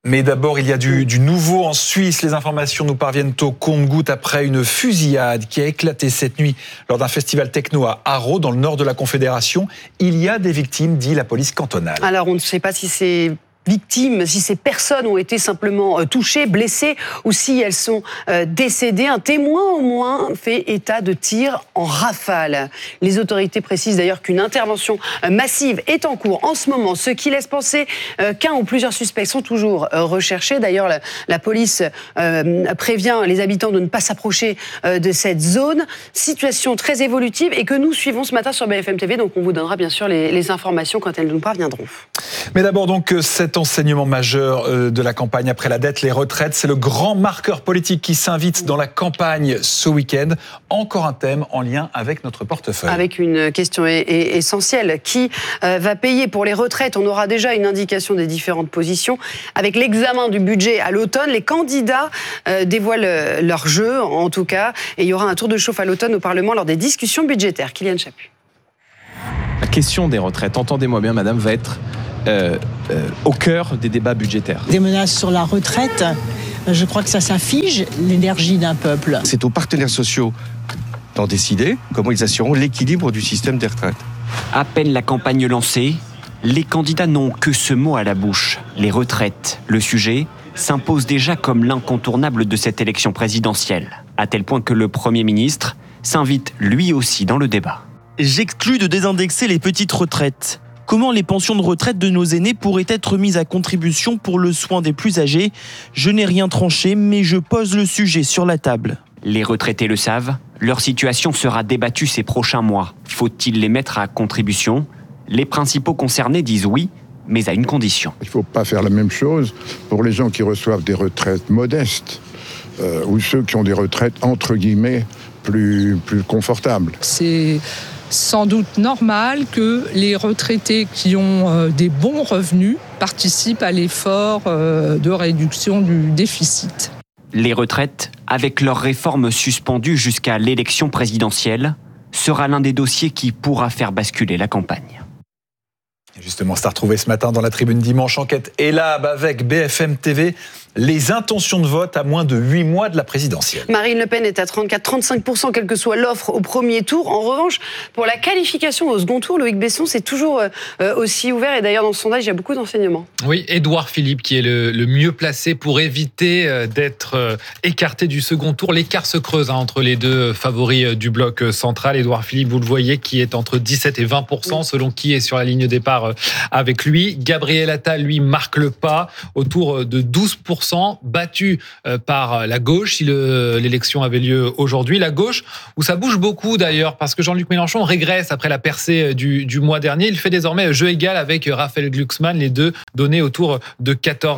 Mais d'abord, il y a du nouveau en Suisse. Les informations nous parviennent au compte-gouttes après une fusillade qui a éclaté cette nuit lors d'un festival techno à Haro, dans le nord de la Confédération. Il y a des victimes, dit la police cantonale. Alors, on ne sait pas si ces victimes, si ces personnes ont été simplement touchées, blessées, ou si elles sont décédées. Un témoin, au moins, fait état de tirs en rafale. Les autorités précisent d'ailleurs qu'une intervention massive est en cours en ce moment, ce qui laisse penser qu'un ou plusieurs suspects sont toujours recherchés. D'ailleurs, la police prévient les habitants de ne pas s'approcher de cette zone. Situation très évolutive et que nous suivons ce matin sur BFM TV, donc on vous donnera bien sûr les informations quand elles nous parviendront. Mais d'abord donc cet enseignement majeur de la campagne après la dette, les retraites, c'est le grand marqueur politique qui s'invite dans la campagne ce week-end. Encore un thème en lien avec notre portefeuille. Avec une question essentielle, qui va payer pour les retraites? On aura déjà une indication des différentes positions. Avec l'examen du budget à l'automne, les candidats dévoilent leur jeu en tout cas, et il y aura un tour de chauffe à l'automne au Parlement lors des discussions budgétaires. Kylian Chaput. La question des retraites, entendez-moi bien madame, va être au cœur des débats budgétaires. Des menaces sur la retraite, je crois que ça fige l'énergie d'un peuple. C'est aux partenaires sociaux d'en décider comment ils assureront l'équilibre du système des retraites. À peine la campagne lancée, les candidats n'ont que ce mot à la bouche, les retraites. Le sujet s'impose déjà comme l'incontournable de cette élection présidentielle, à tel point que le Premier ministre s'invite lui aussi dans le débat. J'exclus de désindexer les petites retraites. Comment les pensions de retraite de nos aînés pourraient être mises à contribution pour le soin des plus âgés? Je n'ai rien tranché, mais je pose le sujet sur la table. Les retraités le savent, leur situation sera débattue ces prochains mois. Faut-il les mettre à contribution? Les principaux concernés disent oui, mais à une condition. Il ne faut pas faire la même chose pour les gens qui reçoivent des retraites modestes ou ceux qui ont des retraites entre guillemets plus confortables. C'est sans doute normal que les retraités qui ont des bons revenus participent à l'effort de réduction du déficit. Les retraites, avec leur réforme suspendue jusqu'à l'élection présidentielle, sera l'un des dossiers qui pourra faire basculer la campagne. Justement, c'est à retrouver ce matin dans la Tribune Dimanche. Enquête Elab avec BFM TV. Les intentions de vote à moins de 8 mois de la présidentielle. Marine Le Pen est à 34-35%, quelle que soit l'offre au premier tour. En revanche, pour la qualification au second tour, Loïc Besson, c'est toujours aussi ouvert. Et d'ailleurs, dans ce sondage, il y a beaucoup d'enseignements. Oui, Édouard Philippe qui est le mieux placé pour éviter d'être écarté du second tour. L'écart se creuse entre les deux favoris du bloc central. Édouard Philippe, vous le voyez, qui est entre 17 et 20%, selon qui est sur la ligne de départ avec lui. Gabriel Attal, lui, marque le pas autour de 12%. Battu par la gauche, si l'élection avait lieu aujourd'hui. La gauche, où ça bouge beaucoup d'ailleurs, parce que Jean-Luc Mélenchon régresse après la percée du mois dernier. Il fait désormais jeu égal avec Raphaël Glucksmann, les deux donnés autour de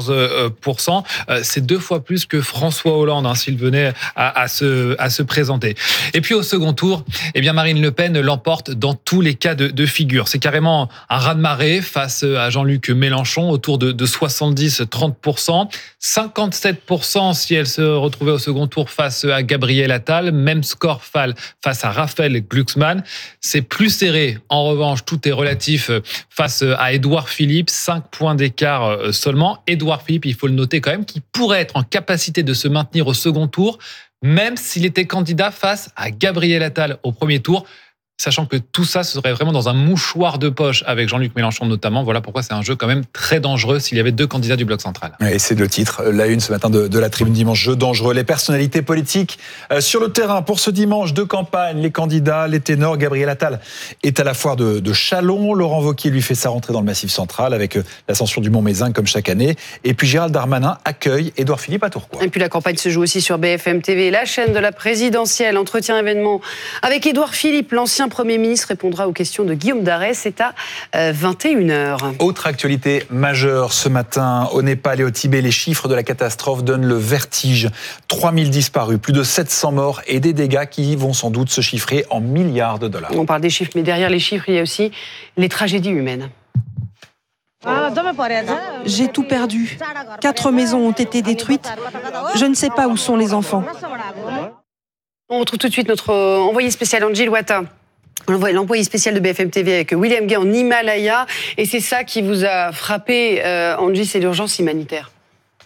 14%. C'est 2 fois plus que François Hollande, s'il venait à se présenter. Et puis au second tour, eh bien Marine Le Pen l'emporte dans tous les cas de figure. C'est carrément un raz-de-marée face à Jean-Luc Mélenchon, autour de 70-30%. 57% si elle se retrouvait au second tour face à Gabriel Attal. Même score face à Raphaël Glucksmann. C'est plus serré. En revanche, tout est relatif face à Édouard Philippe. 5 points d'écart seulement. Édouard Philippe, il faut le noter quand même, qui pourrait être en capacité de se maintenir au second tour, même s'il était candidat face à Gabriel Attal au premier tour. Sachant que tout ça serait vraiment dans un mouchoir de poche avec Jean-Luc Mélenchon notamment. Voilà pourquoi c'est un jeu quand même très dangereux s'il y avait 2 candidats du bloc central. Et c'est le titre, la une ce matin de la Tribune Dimanche, jeu dangereux. Les personnalités politiques sur le terrain pour ce dimanche de campagne. Les candidats, les ténors. Gabriel Attal est à la foire de Châlons. Laurent Wauquiez lui fait sa rentrée dans le Massif central avec l'ascension du Mont-Mézinc comme chaque année. Et puis Gérald Darmanin accueille Édouard Philippe à Tourcoing. Et puis la campagne se joue aussi sur BFM TV, la chaîne de la présidentielle. Entretien événement avec Édouard Philippe, l'ancien Premier ministre, répondra aux questions de Guillaume Darès. C'est à 21h. Autre actualité majeure ce matin, au Népal et au Tibet, les chiffres de la catastrophe donnent le vertige. 3000 disparus, plus de 700 morts et des dégâts qui vont sans doute se chiffrer en milliards de dollars. On parle des chiffres, mais derrière les chiffres, il y a aussi les tragédies humaines. J'ai tout perdu. 4 maisons ont été détruites. Je ne sais pas où sont les enfants. On retrouve tout de suite notre envoyé spécial Angie Loata. L'envoyé spécial de BFM TV avec William Gay en Himalaya. Et c'est ça qui vous a frappé, Angie, c'est l'urgence humanitaire.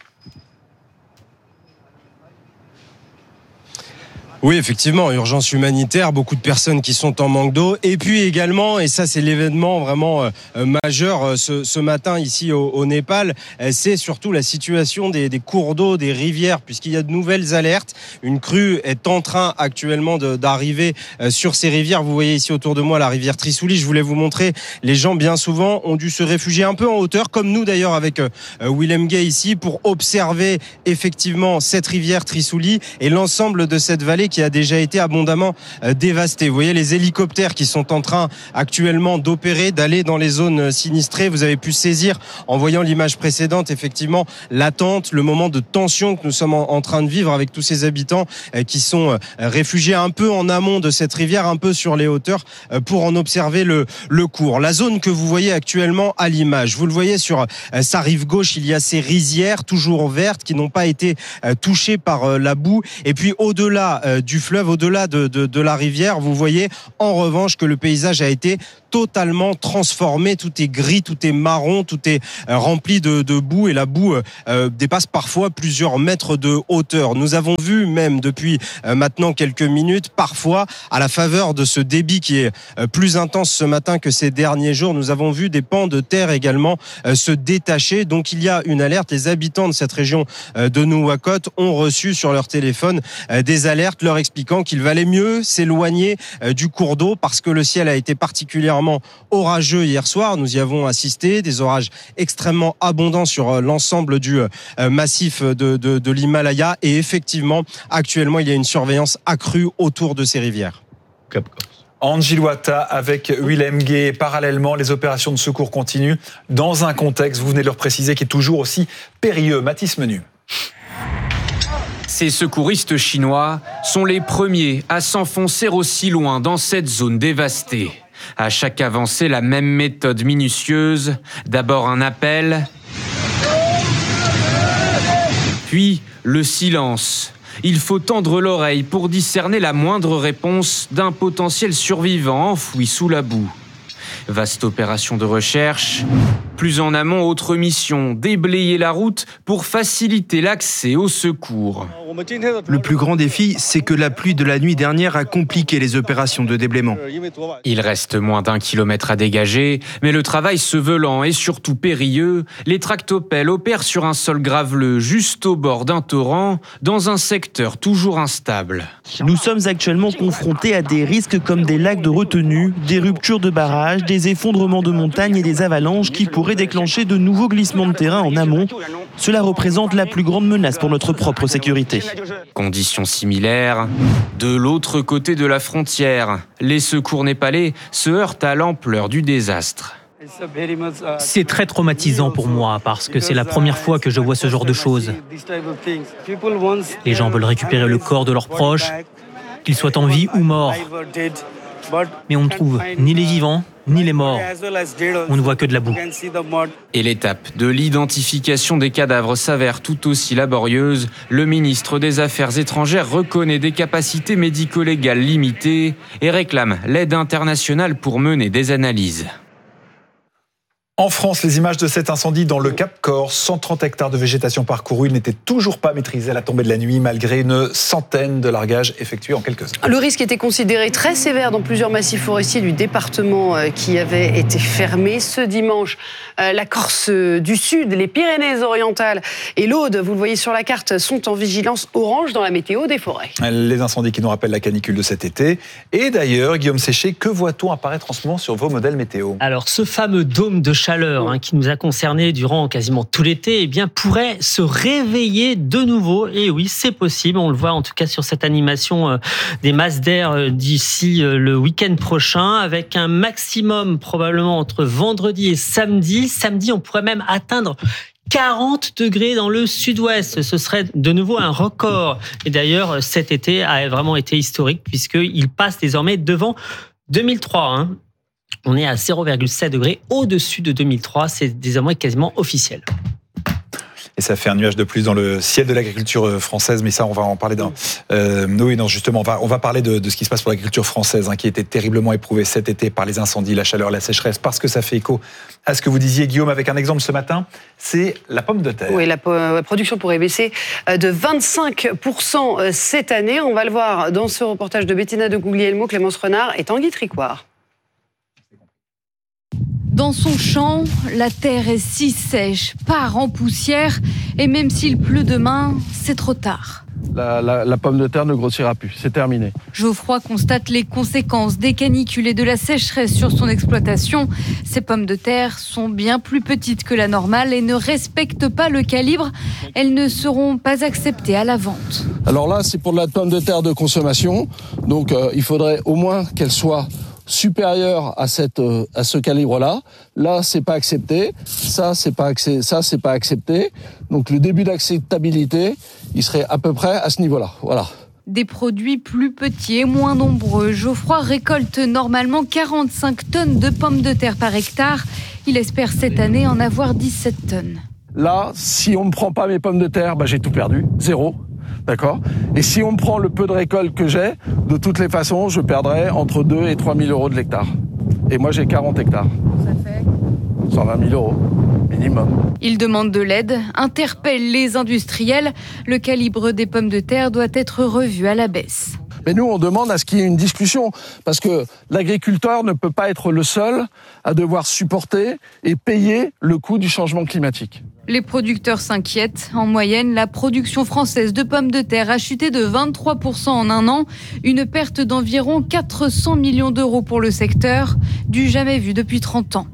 Oui, effectivement, urgence humanitaire, beaucoup de personnes qui sont en manque d'eau. Et puis également, et ça c'est l'événement vraiment majeur ce matin ici au Népal, c'est surtout la situation des cours d'eau, des rivières, puisqu'il y a de nouvelles alertes. Une crue est en train actuellement d'arriver sur ces rivières. Vous voyez ici autour de moi la rivière Trishuli. Je voulais vous montrer, les gens bien souvent ont dû se réfugier un peu en hauteur, comme nous d'ailleurs avec Willem Gay ici, pour observer effectivement cette rivière Trishuli et l'ensemble de cette vallée qui a déjà été abondamment dévastée. Vous voyez les hélicoptères qui sont en train actuellement d'opérer, d'aller dans les zones sinistrées. Vous avez pu saisir, en voyant l'image précédente, effectivement, l'attente, le moment de tension que nous sommes en train de vivre avec tous ces habitants qui sont réfugiés un peu en amont de cette rivière, un peu sur les hauteurs, pour en observer le cours. La zone que vous voyez actuellement à l'image, vous le voyez sur sa rive gauche, il y a ces rizières toujours vertes qui n'ont pas été touchées par la boue. Et puis au-delà du fleuve, au-delà de la rivière, vous voyez en revanche que le paysage a été totalement transformé, tout est gris, tout est marron, tout est rempli de boue et la boue dépasse parfois plusieurs mètres de hauteur. Nous avons vu même depuis maintenant quelques minutes, parfois à la faveur de ce débit qui est plus intense ce matin que ces derniers jours, nous avons vu des pans de terre également se détacher. Donc il y a une alerte. Les habitants de cette région de Nouakchott ont reçu sur leur téléphone des alertes leur expliquant qu'il valait mieux s'éloigner du cours d'eau parce que le ciel a été particulièrement orageux hier soir. Nous y avons assisté, des orages extrêmement abondants sur l'ensemble du massif de l'Himalaya et effectivement, actuellement, il y a une surveillance accrue autour de ces rivières. Angie Loata avec Willem Gay. Parallèlement, les opérations de secours continuent dans un contexte, vous venez de le préciser, qui est toujours aussi périlleux. Mathis Menu. Ces secouristes chinois sont les premiers à s'enfoncer aussi loin dans cette zone dévastée. À chaque avancée, la même méthode minutieuse. D'abord un appel, puis le silence. Il faut tendre l'oreille pour discerner la moindre réponse d'un potentiel survivant enfoui sous la boue. Vaste opération de recherche. Plus en amont, autre mission, déblayer la route pour faciliter l'accès aux secours. Le plus grand défi, c'est que la pluie de la nuit dernière a compliqué les opérations de déblaiement. Il reste moins d'1 kilomètre à dégager, mais le travail se veut lent et surtout périlleux. Les tractopelles opèrent sur un sol graveleux, juste au bord d'un torrent, dans un secteur toujours instable. Nous sommes actuellement confrontés à des risques comme des lacs de retenue, des ruptures de barrages, des effondrements de montagnes et des avalanches qui pourraient déclencher de nouveaux glissements de terrain en amont. Cela représente la plus grande menace pour notre propre sécurité. Conditions similaires. De l'autre côté de la frontière, les secours népalais se heurtent à l'ampleur du désastre. C'est très traumatisant pour moi parce que c'est la première fois que je vois ce genre de choses. Les gens veulent récupérer le corps de leurs proches, qu'ils soient en vie ou morts. Mais on ne trouve ni les vivants, ni les morts. On ne voit que de la boue. Et l'étape de l'identification des cadavres s'avère tout aussi laborieuse. Le ministre des Affaires étrangères reconnaît des capacités médico-légales limitées et réclame l'aide internationale pour mener des analyses. En France, les images de cet incendie dans le Cap Corse, 130 hectares de végétation parcourus, ils n'étaient toujours pas maîtrisés à la tombée de la nuit, malgré une centaine de largages effectués en quelques heures. Le risque était considéré très sévère dans plusieurs massifs forestiers du département qui avaient été fermés. Ce dimanche, la Corse du Sud, les Pyrénées-Orientales et l'Aude, vous le voyez sur la carte, sont en vigilance orange dans la météo des forêts. Les incendies qui nous rappellent la canicule de cet été. Et d'ailleurs, Guillaume Séché, que voit-on apparaître en ce moment sur vos modèles météo ? Alors, ce fameux dôme de chaleur qui nous a concernés durant quasiment tout l'été, eh bien, pourrait se réveiller de nouveau. Et oui, c'est possible. On le voit en tout cas sur cette animation des masses d'air d'ici le week-end prochain, avec un maximum probablement entre vendredi et samedi. Samedi, on pourrait même atteindre 40 degrés dans le sud-ouest. Ce serait de nouveau un record. Et d'ailleurs, cet été a vraiment été historique puisqu'il passe désormais devant 2003. On est à 0,7 degrés au-dessus de 2003. C'est désormais quasiment officiel. et ça fait un nuage de plus dans le ciel de l'agriculture française. Mais ça, on va en parler justement, on va parler de ce qui se passe pour l'agriculture française, qui a été terriblement éprouvée cet été par les incendies, la chaleur, la sécheresse, parce que ça fait écho à ce que vous disiez, Guillaume, avec un exemple ce matin, c'est la pomme de terre. Oui, la production pourrait baisser de 25% cette année. On va le voir dans ce reportage de Bettina de Guglielmo, Clémence Renard et Tanguy Tricouard. Dans son champ, la terre est si sèche, part en poussière, et même s'il pleut demain, c'est trop tard. La pomme de terre ne grossira plus, c'est terminé. Geoffroy constate les conséquences des canicules et de la sécheresse sur son exploitation. Ces pommes de terre sont bien plus petites que la normale et ne respectent pas le calibre. Elles ne seront pas acceptées à la vente. Alors là, c'est pour de la pomme de terre de consommation, donc il faudrait au moins qu'elle soit supérieure à ce calibre-là. Là, c'est pas accepté. Ça, c'est pas accepté. Donc le début d'acceptabilité, il serait à peu près à ce niveau-là. Voilà. Des produits plus petits et moins nombreux. Geoffroy récolte normalement 45 tonnes de pommes de terre par hectare. Il espère cette année en avoir 17 tonnes. Là, si on ne prend pas mes pommes de terre, j'ai tout perdu. 0. D'accord ? Et si on me prend le peu de récolte que j'ai, de toutes les façons, je perdrai entre 2 et 3 000 euros de l'hectare. Et moi, j'ai 40 hectares. Ça fait 120 000 euros, minimum. Il demande de l'aide, interpelle les industriels. Le calibre des pommes de terre doit être revu à la baisse. Mais nous, on demande à ce qu'il y ait une discussion, parce que l'agriculteur ne peut pas être le seul à devoir supporter et payer le coût du changement climatique. Les producteurs s'inquiètent. En moyenne, la production française de pommes de terre a chuté de 23% en un an, une perte d'environ 400 millions d'euros pour le secteur, du jamais vu depuis 30 ans.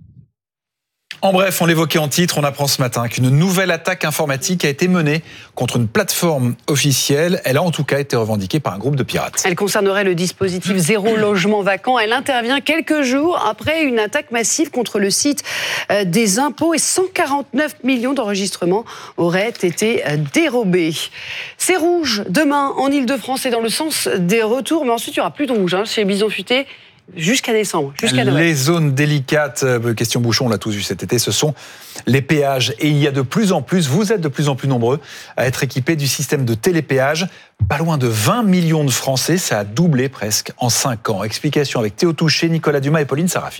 En bref, on l'évoquait en titre, on apprend ce matin qu'une nouvelle attaque informatique a été menée contre une plateforme officielle. Elle a en tout cas été revendiquée par un groupe de pirates. Elle concernerait le dispositif Zéro Logement Vacant. Elle intervient quelques jours après une attaque massive contre le site des impôts et 149 millions d'enregistrements auraient été dérobés. C'est rouge demain en Ile-de-France et dans le sens des retours, mais ensuite il n'y aura plus de rouge chez Bison Futé. Jusqu'à décembre, jusqu'à Noël. Les zones délicates, question bouchon, on l'a tous vu cet été, ce sont les péages. Et il y a de plus en plus, vous êtes de plus en plus nombreux à être équipés du système de télépéage. Pas loin de 20 millions de Français, ça a doublé presque en 5 ans. Explication avec Théo Touché, Nicolas Dumas et Pauline Sarafi.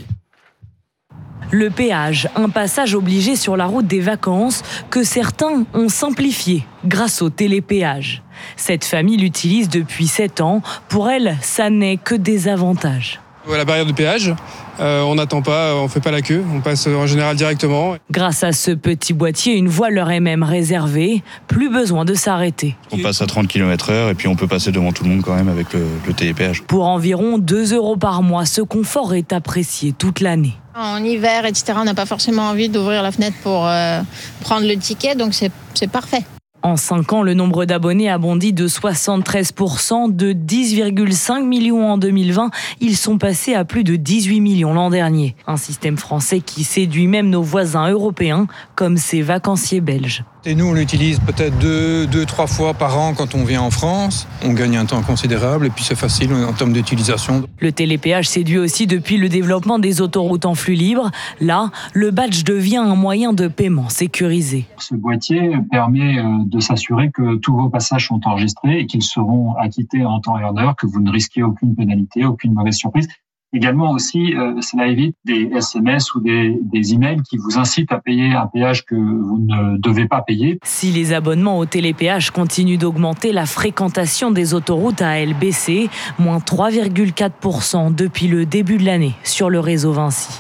Le péage, un passage obligé sur la route des vacances que certains ont simplifié grâce au télépéage. Cette famille l'utilise depuis 7 ans. Pour elle, ça n'est que des avantages. À la barrière de péage, on n'attend pas, on ne fait pas la queue, on passe en général directement. Grâce à ce petit boîtier, une voie leur est même réservée, plus besoin de s'arrêter. On passe à 30 km/h et puis on peut passer devant tout le monde quand même avec le télépéage. Pour environ 2 € par mois, ce confort est apprécié toute l'année. En hiver, etc., on n'a pas forcément envie d'ouvrir la fenêtre pour prendre le ticket, donc c'est parfait. En 5 ans, le nombre d'abonnés a bondi de 73%, de 10,5 millions en 2020. Ils sont passés à plus de 18 millions l'an dernier. Un système français qui séduit même nos voisins européens, comme ces vacanciers belges. Et nous, on l'utilise peut-être 2-3 fois par an quand on vient en France. On gagne un temps considérable et puis c'est facile en termes d'utilisation. Le télépéage séduit aussi depuis le développement des autoroutes en flux libre. Là, le badge devient un moyen de paiement sécurisé. Ce boîtier permet de s'assurer que tous vos passages sont enregistrés et qu'ils seront acquittés en temps et en heure, que vous ne risquez aucune pénalité, aucune mauvaise surprise. Également aussi, cela évite des SMS ou des emails qui vous incitent à payer un péage que vous ne devez pas payer. Si les abonnements au télépéage continuent d'augmenter, la fréquentation des autoroutes a elle baissé, moins 3,4% depuis le début de l'année sur le réseau Vinci.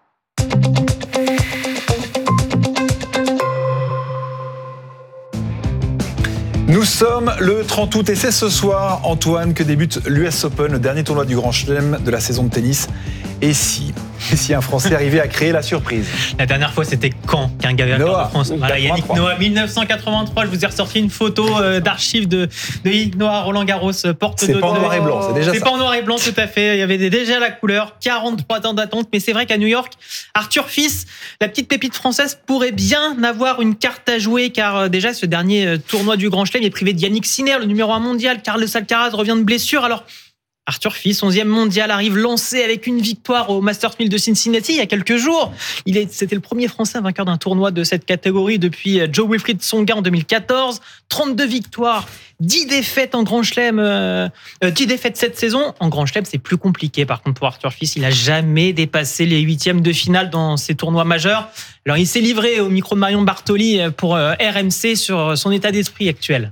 Nous sommes le 30 août et c'est ce soir, Antoine, que débute l'US Open, le dernier tournoi du Grand Chelem de la saison de tennis. Et si un Français arrivait à créer la surprise? La dernière fois, c'était quand qu'un gars de France? Voilà, Yannick Noah, 1983. Je vous ai ressorti une photo d'archives de Yannick Noah, Roland Garros, porte de. C'est pas en noir et blanc, c'est déjà ça. C'est pas en noir et blanc, tout à fait. Il y avait déjà la couleur, 43 ans d'attente. Mais c'est vrai qu'à New York, Arthur Fils, la petite pépite française, pourrait bien avoir une carte à jouer, car déjà, ce dernier tournoi du Grand Chelem est privé de Yannick Sinner, le numéro 1 mondial. Carlos Alcaraz revient de blessure. Alors, Arthur Fils, 11e mondial, arrive lancé avec une victoire au Masters 1000 de Cincinnati il y a quelques jours. C'était le premier Français vainqueur d'un tournoi de cette catégorie depuis Joe Wilfried Tsonga en 2014. 32 victoires, 10 défaites en Grand Chelem, 10 défaites cette saison. En Grand Chelem, c'est plus compliqué par contre pour Arthur Fils. Il n'a jamais dépassé les 8e de finale dans ces tournois majeurs. Alors il s'est livré au micro de Marion Bartoli pour RMC sur son état d'esprit actuel.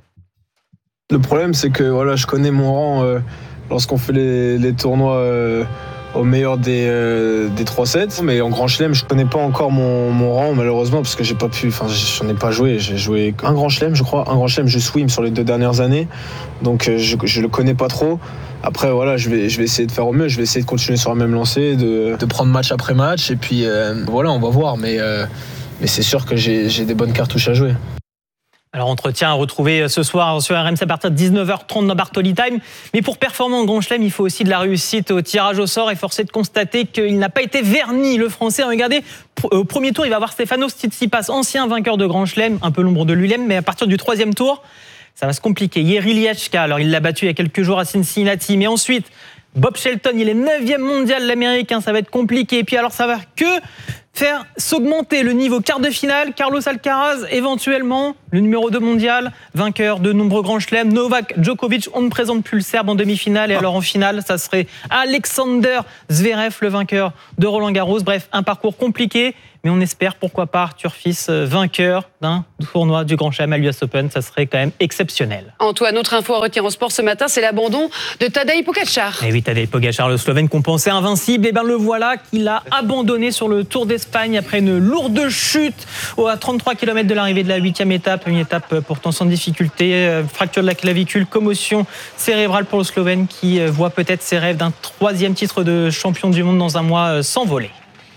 Le problème, c'est que voilà, je connais mon rang lorsqu'on fait les tournois au meilleur des 3 sets. Mais en Grand Chelem, je connais pas encore mon rang, malheureusement, parce que j'en ai pas joué. J'ai joué un Grand Chelem, je crois. Un Grand Chelem, je swim sur les 2 dernières années. Donc je le connais pas trop. Après, voilà, je vais essayer de faire au mieux. Je vais essayer de continuer sur la même lancée, de prendre match après match. Et puis, voilà, on va voir. Mais c'est sûr que j'ai des bonnes cartouches à jouer. Alors, entretien à retrouver ce soir sur RMC à partir de 19h30 dans Bartoli Time. Mais pour performer en Grand Chelem, il faut aussi de la réussite au tirage au sort. Et force est de constater qu'il n'a pas été verni, le Français. Regardez, au premier tour, il va voir Stefanos Tsitsipas, ancien vainqueur de Grand Chelem, un peu l'ombre de lui-même. Mais à partir du 3e tour, ça va se compliquer. Jiri Liachka, alors il l'a battu il y a quelques jours à Cincinnati. Mais ensuite, Bob Shelton, il est 9e mondial, l'Américain. Ça va être compliqué. Et puis alors, ça va que faire s'augmenter le niveau quart de finale. Carlos Alcaraz, éventuellement, le numéro 2 mondial, vainqueur de nombreux grands chelems. Novak Djokovic, on ne présente plus le Serbe en demi-finale. Et alors en finale, ça serait Alexander Zverev, le vainqueur de Roland Garros. Bref, un parcours compliqué. Mais on espère, pourquoi pas, Arthur Fils, vainqueur d'un tournoi du Grand Chelem à l'US Open. Ça serait quand même exceptionnel. Antoine, autre info à retenir en sport ce matin, c'est l'abandon de Tadej Pogačar. Et oui, Tadej Pogačar, le Slovène qu'on pensait invincible, et bien le voilà qu'il a abandonné sur le Tour d'Espagne après une lourde chute à 33 km de l'arrivée de la 8e étape. Une étape pourtant sans difficulté. Fracture de la clavicule, commotion cérébrale pour le Slovène qui voit peut-être ses rêves d'un 3e titre de champion du monde dans un mois s'envoler.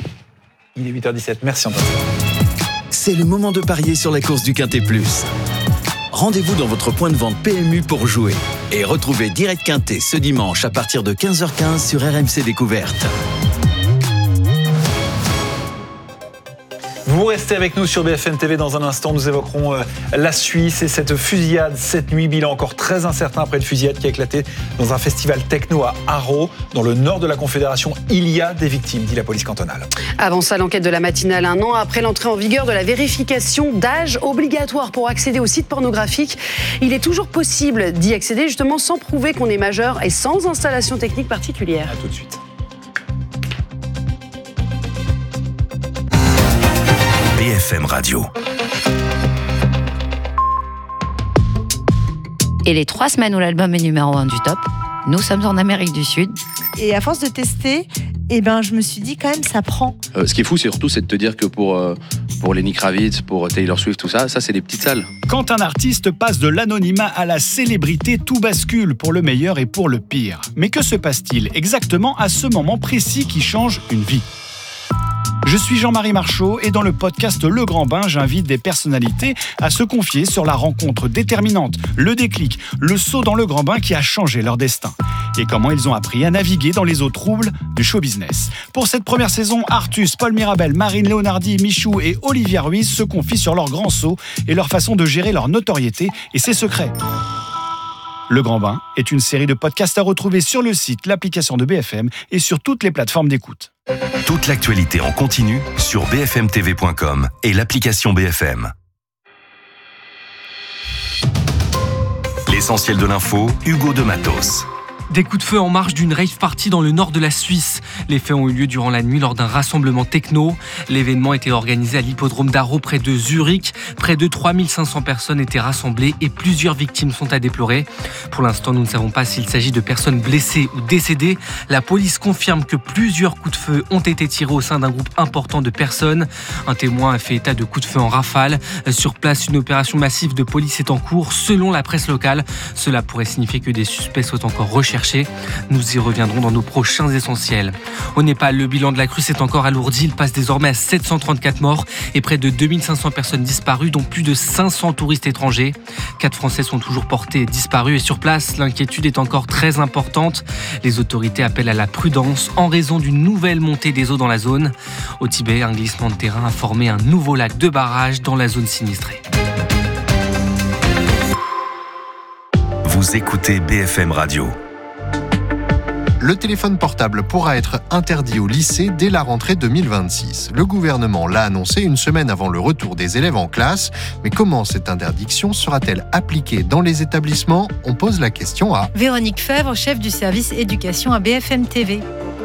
Il est 8h17, merci Antoine. C'est le moment de parier sur la course du Quintet Plus. Rendez-vous dans votre point de vente PMU pour jouer. Et retrouvez Direct Quintet ce dimanche à partir de 15h15 sur RMC Découverte. Vous restez avec nous sur BFM TV dans un instant. Nous évoquerons la Suisse et cette fusillade cette nuit. Bilan encore très incertain après une fusillade qui a éclaté dans un festival techno à Haro, dans le nord de la Confédération. Il y a des victimes, dit la police cantonale. Avant ça, l'enquête de la matinale, 1 an après l'entrée en vigueur de la vérification d'âge obligatoire pour accéder aux sites pornographiques. Il est toujours possible d'y accéder justement sans prouver qu'on est majeur et sans installation technique particulière. À tout de suite. BFM Radio. Et les 3 semaines où l'album est numéro 1 du top, nous sommes en Amérique du Sud. Et à force de tester, je me suis dit quand même ça prend. Ce qui est fou, surtout, c'est de te dire que pour Lenny Kravitz, pour Taylor Swift, tout ça c'est des petites salles. Quand un artiste passe de l'anonymat à la célébrité, tout bascule pour le meilleur et pour le pire. Mais que se passe-t-il exactement à ce moment précis qui change une vie ? Je suis Jean-Marie Marchaud et dans le podcast Le Grand Bain, j'invite des personnalités à se confier sur la rencontre déterminante, le déclic, le saut dans le grand bain qui a changé leur destin et comment ils ont appris à naviguer dans les eaux troubles du show business. Pour cette première saison, Artus, Paul Mirabel, Marine Léonardi, Michou et Olivia Ruiz se confient sur leur grand saut et leur façon de gérer leur notoriété et ses secrets. Le Grand Bain est une série de podcasts à retrouver sur le site, l'application de BFM et sur toutes les plateformes d'écoute. Toute l'actualité en continu sur bfmtv.com et l'application BFM. L'essentiel de l'info, Hugo de Matos. Des coups de feu en marge d'une rave party dans le nord de la Suisse. Les faits ont eu lieu durant la nuit lors d'un rassemblement techno. L'événement était organisé à l'hippodrome d'Haro près de Zurich. Près de 3500 personnes étaient rassemblées et plusieurs victimes sont à déplorer. Pour l'instant, nous ne savons pas s'il s'agit de personnes blessées ou décédées. La police confirme que plusieurs coups de feu ont été tirés au sein d'un groupe important de personnes. Un témoin a fait état de coups de feu en rafale. Sur place, une opération massive de police est en cours. Selon la presse locale, cela pourrait signifier que des suspects soient encore recherchés. Nous y reviendrons dans nos prochains essentiels. Au Népal, le bilan de la crue s'est encore alourdi. Il passe désormais à 734 morts et près de 2500 personnes disparues, dont plus de 500 touristes étrangers. 4 Français sont toujours portés disparus et sur place, l'inquiétude est encore très importante. Les autorités appellent à la prudence en raison d'une nouvelle montée des eaux dans la zone. Au Tibet, un glissement de terrain a formé un nouveau lac de barrage dans la zone sinistrée. Vous écoutez BFM Radio. Le téléphone portable pourra être interdit au lycée dès la rentrée 2026. Le gouvernement l'a annoncé une semaine avant le retour des élèves en classe. Mais comment cette interdiction sera-t-elle appliquée dans les établissements ? On pose la question à Véronique Fèvre, chef du service éducation à BFM TV.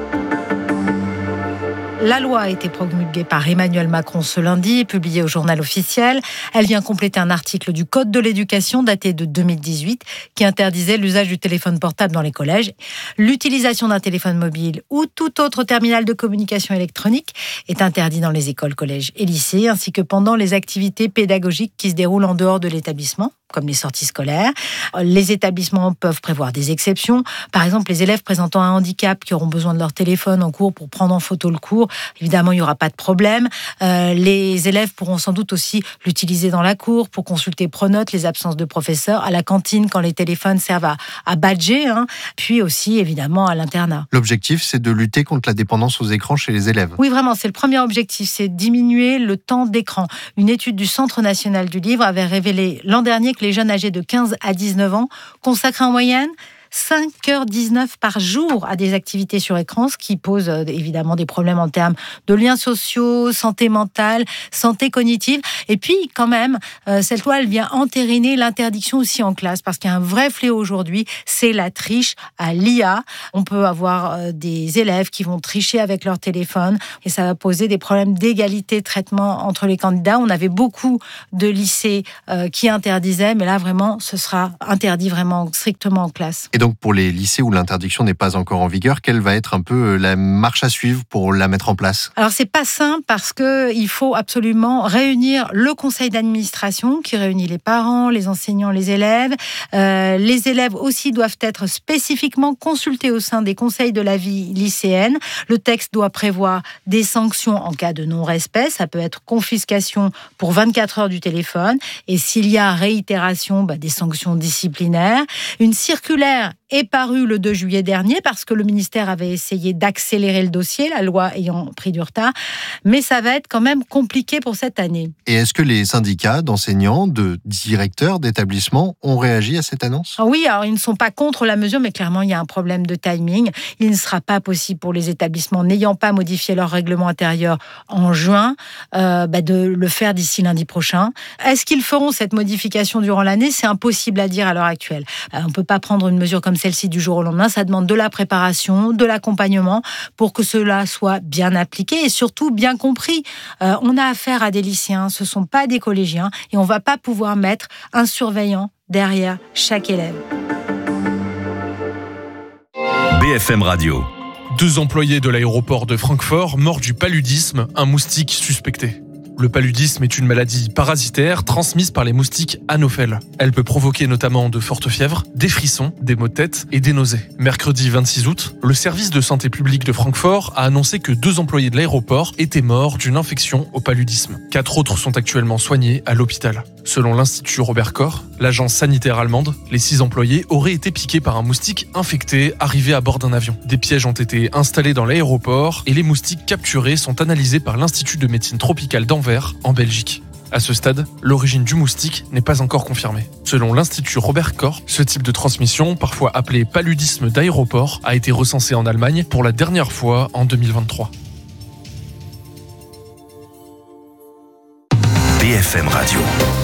La loi a été promulguée par Emmanuel Macron ce lundi et publiée au journal officiel. Elle vient compléter un article du Code de l'éducation daté de 2018 qui interdisait l'usage du téléphone portable dans les collèges. L'utilisation d'un téléphone mobile ou tout autre terminal de communication électronique est interdit dans les écoles, collèges et lycées, ainsi que pendant les activités pédagogiques qui se déroulent en dehors de l'établissement, comme les sorties scolaires. Les établissements peuvent prévoir des exceptions. Par exemple, les élèves présentant un handicap qui auront besoin de leur téléphone en cours pour prendre en photo le cours, évidemment, il n'y aura pas de problème. Les élèves pourront sans doute aussi l'utiliser dans la cour pour consulter Pronote, les absences de professeurs, à la cantine quand les téléphones servent à badger, puis aussi, évidemment, à l'internat. L'objectif, c'est de lutter contre la dépendance aux écrans chez les élèves. Oui, vraiment, c'est le premier objectif, c'est diminuer le temps d'écran. Une étude du Centre national du livre avait révélé l'an dernier que les jeunes âgés de 15 à 19 ans consacrent en moyenne 5h19 par jour à des activités sur écran, ce qui pose évidemment des problèmes en termes de liens sociaux, santé mentale, santé cognitive. Et puis, quand même, cette loi, elle vient entériner l'interdiction aussi en classe, parce qu'il y a un vrai fléau aujourd'hui, c'est la triche à l'IA. On peut avoir des élèves qui vont tricher avec leur téléphone, et ça va poser des problèmes d'égalité de traitement entre les candidats. On avait beaucoup de lycées qui interdisaient, mais là, vraiment, ce sera interdit vraiment strictement en classe. Et donc, pour les lycées où l'interdiction n'est pas encore en vigueur, quelle va être un peu la marche à suivre pour la mettre en place ? Alors, c'est pas simple parce qu'il faut absolument réunir le conseil d'administration qui réunit les parents, les enseignants, les élèves. Les élèves aussi doivent être spécifiquement consultés au sein des conseils de la vie lycéenne. Le texte doit prévoir des sanctions en cas de non-respect. Ça peut être confiscation pour 24 heures du téléphone. Et s'il y a réitération, des sanctions disciplinaires. Une circulaire est parue le 2 juillet dernier parce que le ministère avait essayé d'accélérer le dossier, la loi ayant pris du retard. Mais ça va être quand même compliqué pour cette année. Et est-ce que les syndicats d'enseignants, de directeurs d'établissements ont réagi à cette annonce ? Oui, alors ils ne sont pas contre la mesure, mais clairement il y a un problème de timing. Il ne sera pas possible pour les établissements n'ayant pas modifié leur règlement intérieur en juin de le faire d'ici lundi prochain. Est-ce qu'ils feront cette modification durant l'année ? C'est impossible à dire à l'heure actuelle. On ne peut pas prendre une mesure comme celle-ci du jour au lendemain. Ça demande de la préparation, de l'accompagnement pour que cela soit bien appliqué et surtout bien compris. On a affaire à des lycéens, ce ne sont pas des collégiens et on ne va pas pouvoir mettre un surveillant derrière chaque élève. BFM Radio. 2 employés de l'aéroport de Francfort morts du paludisme, un moustique suspecté. Le paludisme est une maladie parasitaire transmise par les moustiques Anopheles. Elle peut provoquer notamment de fortes fièvres, des frissons, des maux de tête et des nausées. Mercredi 26 août, le service de santé publique de Francfort a annoncé que 2 employés de l'aéroport étaient morts d'une infection au paludisme. 4 autres sont actuellement soignés à l'hôpital. Selon l'Institut Robert Koch, l'agence sanitaire allemande, les 6 employés auraient été piqués par un moustique infecté arrivé à bord d'un avion. Des pièges ont été installés dans l'aéroport et les moustiques capturés sont analysés par l'Institut de médecine tropicale d'Anvers en Belgique. À ce stade, l'origine du moustique n'est pas encore confirmée. Selon l'Institut Robert Koch, ce type de transmission, parfois appelé paludisme d'aéroport, a été recensé en Allemagne pour la dernière fois en 2023. BFM Radio.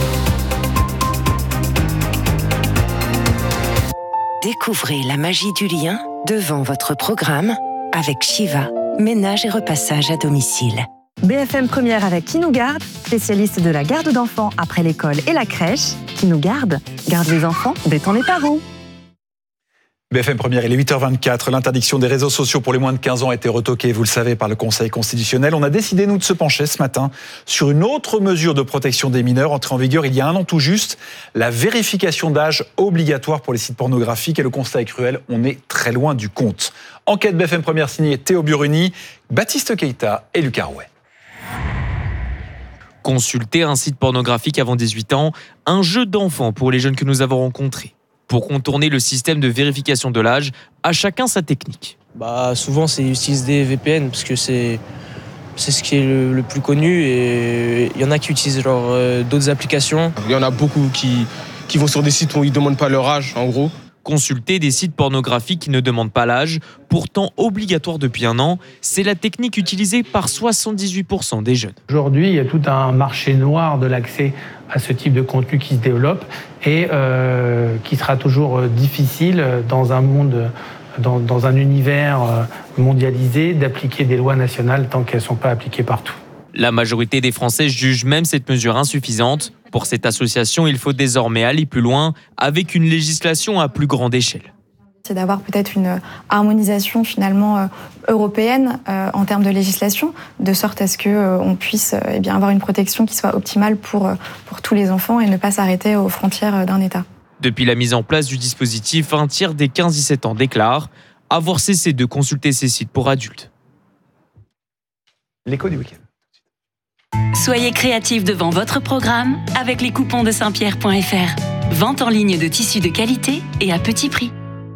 Découvrez la magie du lien devant votre programme avec Shiva, ménage et repassage à domicile. BFM Première avec Qui nous garde, spécialiste de la garde d'enfants après l'école et la crèche. Qui nous garde les enfants, détend les parents. BFM Première, il est 8h24. L'interdiction des réseaux sociaux pour les moins de 15 ans a été retoquée, vous le savez, par le Conseil constitutionnel. On a décidé, nous, de se pencher ce matin sur une autre mesure de protection des mineurs entrée en vigueur il y a 1 an tout juste, la vérification d'âge obligatoire pour les sites pornographiques. Et le constat est cruel, on est très loin du compte. Enquête BFM Première signée Théo Buruni, Baptiste Keita et Lucas Rouet. Consulter un site pornographique avant 18 ans, un jeu d'enfant pour les jeunes que nous avons rencontrés. Pour contourner le système de vérification de l'âge, à chacun sa technique. Souvent, c'est utiliser des VPN parce que c'est ce qui est le plus connu et il y en a qui utilisent d'autres applications. Il y en a beaucoup qui vont sur des sites où ils ne demandent pas leur âge, en gros. Consulter des sites pornographiques qui ne demandent pas l'âge, pourtant obligatoire depuis 1 an, c'est la technique utilisée par 78% des jeunes. Aujourd'hui, il y a tout un marché noir de l'accès à ce type de contenu qui se développe et qui sera toujours difficile dans un monde, dans un univers mondialisé, d'appliquer des lois nationales tant qu'elles ne sont pas appliquées partout. La majorité des Français jugent même cette mesure insuffisante. Pour cette association, il faut désormais aller plus loin avec une législation à plus grande échelle. C'est d'avoir peut-être une harmonisation finalement européenne en termes de législation, de sorte à ce qu'on puisse avoir une protection qui soit optimale pour tous les enfants et ne pas s'arrêter aux frontières d'un État. Depuis la mise en place du dispositif, 1/3 des 15-17 ans déclarent avoir cessé de consulter ces sites pour adultes. L'écho du week-end. Soyez créatifs devant votre programme avec les coupons de Saint-Pierre.fr. Vente en ligne de tissus de qualité et à petit prix.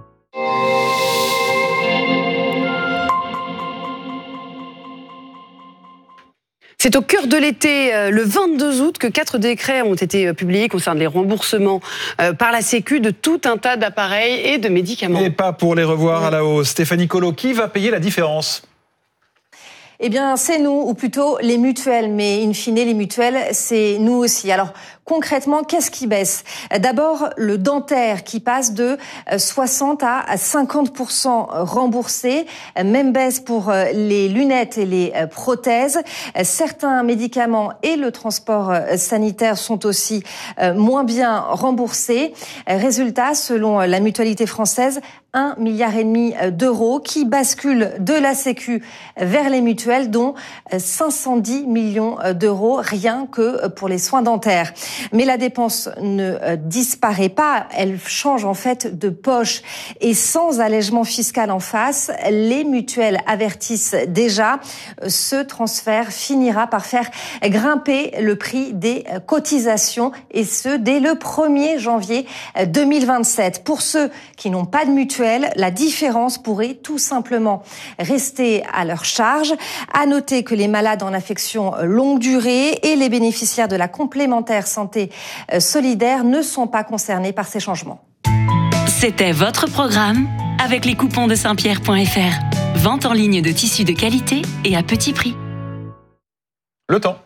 C'est au cœur de l'été, le 22 août, que 4 décrets ont été publiés concernant les remboursements par la Sécu de tout un tas d'appareils et de médicaments. Et pas pour les revoir à la hausse. Stéphanie Colo, qui va payer la différence ? Eh bien, c'est nous, ou plutôt les mutuelles. Mais in fine, les mutuelles, c'est nous aussi. Alors, concrètement, qu'est-ce qui baisse ? D'abord, le dentaire qui passe de 60 à 50% remboursé. Même baisse pour les lunettes et les prothèses. Certains médicaments et le transport sanitaire sont aussi moins bien remboursés. Résultat, selon la Mutualité française, 1,5 milliard d'euros qui basculent de la Sécu vers les mutuelles, dont 510 millions d'euros rien que pour les soins dentaires. Mais la dépense ne disparaît pas, elle change en fait de poche. Et sans allègement fiscal en face, les mutuelles avertissent déjà, ce transfert finira par faire grimper le prix des cotisations, et ce dès le 1er janvier 2027. Pour ceux qui n'ont pas de mutuelle, la différence pourrait tout simplement rester à leur charge. À noter que les malades en affection longue durée et les bénéficiaires de la complémentaire santé solidaire ne sont pas concernés par ces changements. C'était votre programme avec les coupons de Saint-Pierre.fr. Vente en ligne de tissus de qualité et à petit prix. Le temps.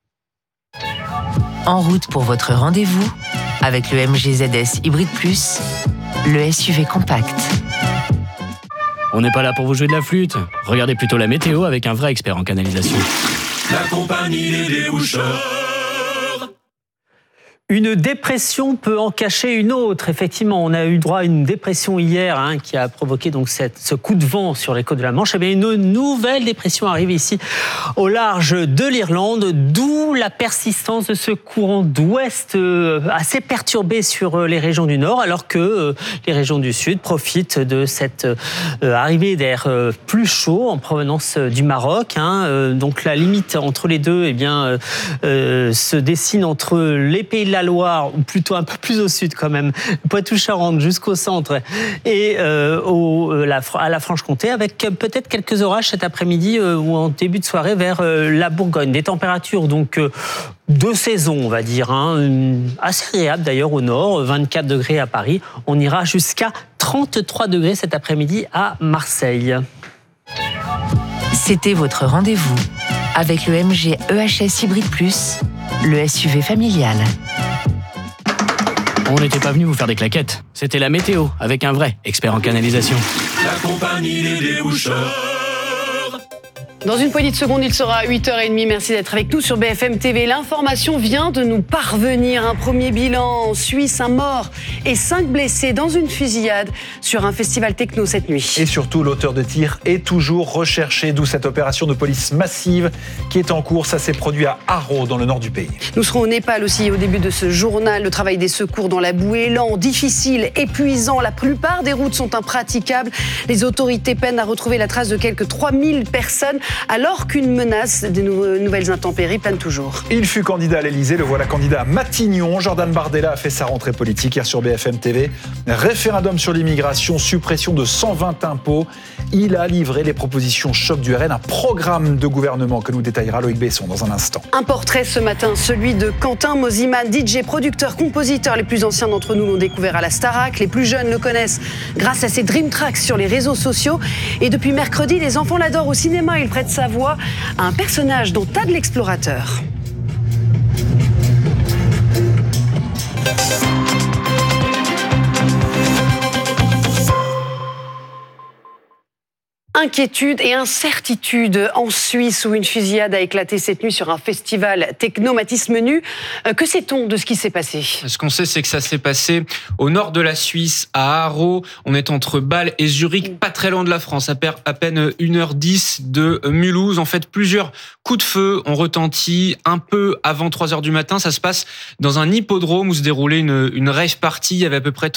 En route pour votre rendez-vous avec le MG ZS Hybrid Plus, le SUV compact. On n'est pas là pour vous jouer de la flûte. Regardez plutôt la météo avec un vrai expert en canalisation. La compagnie des déboucheurs. Une dépression peut en cacher une autre. Effectivement, on a eu droit à une dépression hier qui a provoqué donc ce coup de vent sur les côtes de la Manche. Eh bien, une nouvelle dépression arrive ici au large de l'Irlande, d'où la persistance de ce courant d'ouest assez perturbé sur les régions du nord, alors que les régions du sud profitent de cette arrivée d'air plus chaud en provenance du Maroc. Donc la limite entre les deux se dessine entre les pays de la Loire, ou plutôt un peu plus au sud quand même, Poitou-Charentes jusqu'au centre, et à la Franche-Comté, avec peut-être quelques orages cet après-midi ou en début de soirée vers la Bourgogne. Des températures donc de saison, on va dire, assez agréable d'ailleurs au nord, 24 degrés à Paris. On ira jusqu'à 33 degrés cet après-midi à Marseille. C'était votre rendez-vous avec le MG EHS Hybrid Plus, le SUV familial. On n'était pas venu vous faire des claquettes. C'était la météo avec un vrai expert en canalisation. La compagnie des déboucheurs. Dans une poignée de secondes, il sera 8h30. Merci d'être avec nous sur BFM TV. L'information vient de nous parvenir. Un premier bilan en Suisse, un mort et 5 blessés dans une fusillade sur un festival techno cette nuit. Et surtout, l'auteur de tir est toujours recherché, d'où cette opération de police massive qui est en cours. Ça s'est produit à Haro, dans le nord du pays. Nous serons au Népal aussi au début de ce journal. Le travail des secours dans la boue est lent, difficile, épuisant. La plupart des routes sont impraticables. Les autorités peinent à retrouver la trace de quelques 3000 personnes alors qu'une menace de nouvelles intempéries plane toujours. Il fut candidat à l'Élysée, le voilà candidat à Matignon. Jordan Bardella a fait sa rentrée politique hier sur BFM TV. Référendum sur l'immigration, suppression de 120 impôts. Il a livré les propositions choc du RN, un programme de gouvernement que nous détaillera Loïc Besson dans un instant. Un portrait ce matin, celui de Quentin Mosiman, DJ, producteur, compositeur. Les plus anciens d'entre nous l'ont découvert à la Starac. Les plus jeunes le connaissent grâce à ses Dream Tracks sur les réseaux sociaux. Et depuis mercredi, les enfants l'adorent au cinéma. Il prête sa voix à un personnage dans Tad l'explorateur. Inquiétude et incertitude en Suisse où une fusillade a éclaté cette nuit sur un festival techno. Mathis Menu, que sait-on de ce qui s'est passé ? Ce qu'on sait, c'est que ça s'est passé au nord de la Suisse, à Aarau. On est entre Bâle et Zurich, pas très loin de la France, à peine 1h10 de Mulhouse. En fait, plusieurs coups de feu ont retenti un peu avant 3h du matin. Ça se passe dans un hippodrome où se déroulait une rave party. Il y avait à peu près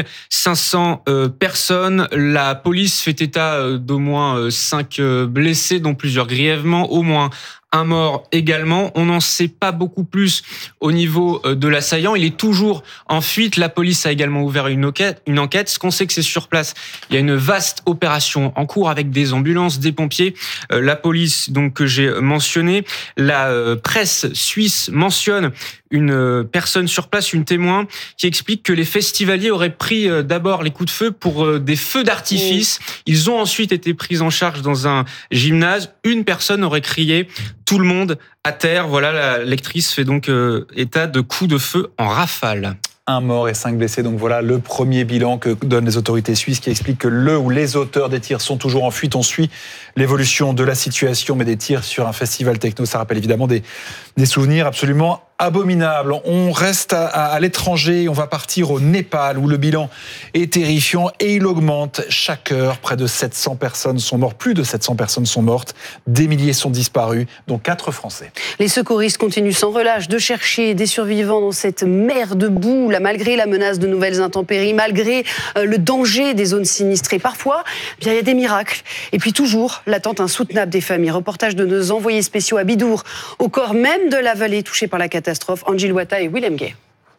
3500 personnes. La police fait état d'au moins 5 blessés, dont plusieurs grièvement, au moins un mort également. On n'en sait pas beaucoup plus au niveau de l'assaillant. Il est toujours en fuite. La police a également ouvert une enquête. Ce qu'on sait, que c'est sur place. Il y a une vaste opération en cours avec des ambulances, des pompiers. La police, donc, que j'ai mentionné. La presse suisse mentionne une personne sur place, une témoin, qui explique que les festivaliers auraient pris d'abord les coups de feu pour des feux d'artifice. Ils ont ensuite été pris en charge dans un gymnase. Une personne aurait crié « Tout le monde à terre ». Voilà, la lectrice fait donc état de coups de feu en rafale. Un mort et 5 blessés. Donc voilà le premier bilan que donnent les autorités suisses qui explique que le ou les auteurs des tirs sont toujours en fuite. On suit l'évolution de la situation, mais des tirs sur un festival techno, ça rappelle évidemment des souvenirs absolument abominables. On reste à l'étranger, on va partir au Népal où le bilan est terrifiant et il augmente chaque heure. Près de 700 personnes sont mortes, plus de 700 personnes sont mortes, des milliers sont disparus, dont 4 Français. Les secouristes continuent sans relâche de chercher des survivants dans cette mer de boue, là, malgré la menace de nouvelles intempéries, malgré le danger des zones sinistrées. Parfois, il y a des miracles. Et puis toujours, l'attente insoutenable des familles. Reportage de nos envoyés spéciaux à Bidour, au corps même de la vallée touchée par la catastrophe. Angel Wata et Willem Gay.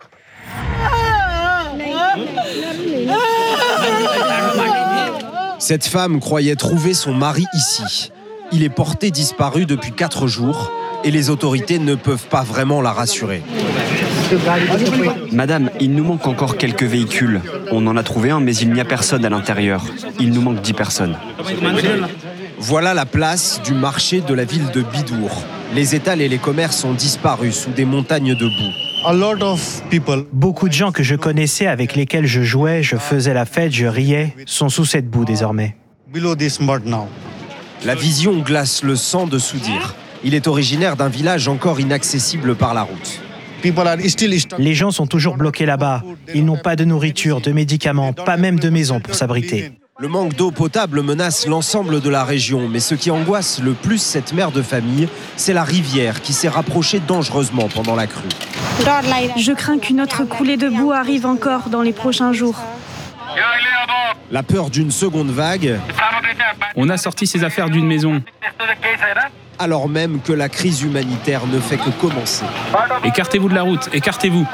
Cette femme croyait trouver son mari ici. Il est porté disparu depuis 4 jours et les autorités ne peuvent pas vraiment la rassurer. Madame, il nous manque encore quelques véhicules. On en a trouvé un, mais il n'y a personne à l'intérieur. Il nous manque 10 personnes. Voilà la place du marché de la ville de Bidour. Les étals et les commerces ont disparu sous des montagnes de boue. Beaucoup de gens que je connaissais, avec lesquels je jouais, je faisais la fête, je riais, sont sous cette boue désormais. La vision glace le sang de Soudir. Il est originaire d'un village encore inaccessible par la route. Les gens sont toujours bloqués là-bas. Ils n'ont pas de nourriture, de médicaments, pas même de maison pour s'abriter. Le manque d'eau potable menace l'ensemble de la région, mais ce qui angoisse le plus cette mère de famille, c'est la rivière qui s'est rapprochée dangereusement pendant la crue. Je crains qu'une autre coulée de boue arrive encore dans les prochains jours. La peur d'une seconde vague. On a sorti ses affaires d'une maison. Alors même que la crise humanitaire ne fait que commencer. Écartez-vous de la route, écartez-vous.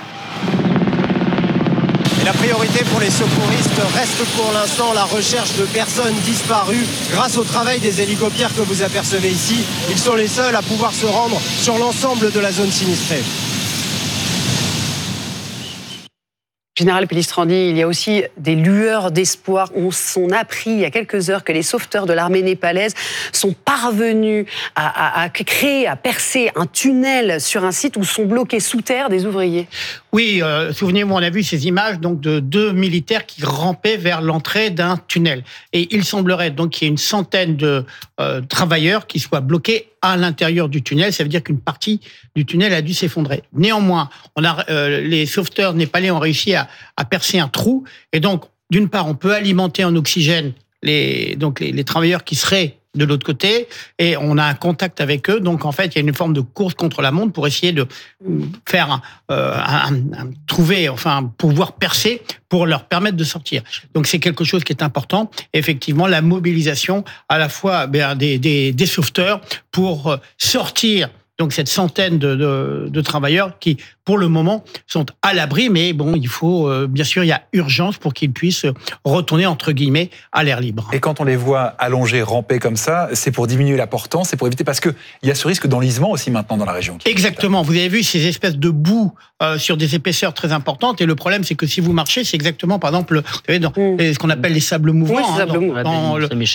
Et la priorité pour les secouristes reste pour l'instant la recherche de personnes disparues grâce au travail des hélicoptères que vous apercevez ici. Ils sont les seuls à pouvoir se rendre sur l'ensemble de la zone sinistrée. Général Pellistrandi, il y a aussi des lueurs d'espoir. On a appris il y a quelques heures que les sauveteurs de l'armée népalaise sont parvenus à créer, à percer un tunnel sur un site où sont bloqués sous terre des ouvriers. Oui, souvenez-vous, on a vu ces images donc de 2 militaires qui rampaient vers l'entrée d'un tunnel. Et il semblerait donc qu'il y ait une centaine de travailleurs qui soient bloqués à l'intérieur du tunnel. Ça veut dire qu'une partie du tunnel a dû s'effondrer. Néanmoins, les sauveteurs népalais ont réussi à percer un trou. Et donc, d'une part, on peut alimenter en oxygène les travailleurs qui seraient de l'autre côté, et on a un contact avec eux. Donc en fait, il y a une forme de course contre la montre pour essayer de faire pouvoir percer pour leur permettre de sortir. Donc c'est quelque chose qui est important. Effectivement, la mobilisation à la fois des sauveteurs pour sortir donc cette centaine de travailleurs qui, pour le moment, sont à l'abri. Mais bon, il faut, bien sûr, il y a urgence pour qu'ils puissent retourner, entre guillemets, à l'air libre. Et quand on les voit allongés, ramper comme ça, c'est pour diminuer la portance, c'est pour éviter, parce qu'il y a ce risque d'enlisement aussi maintenant dans la région. Exactement. Vous avez vu ces espèces de boue sur des épaisseurs très importantes. Et le problème, c'est que si vous marchez, c'est exactement, par exemple, vous savez, dans ce qu'on appelle les sables mouvants, dans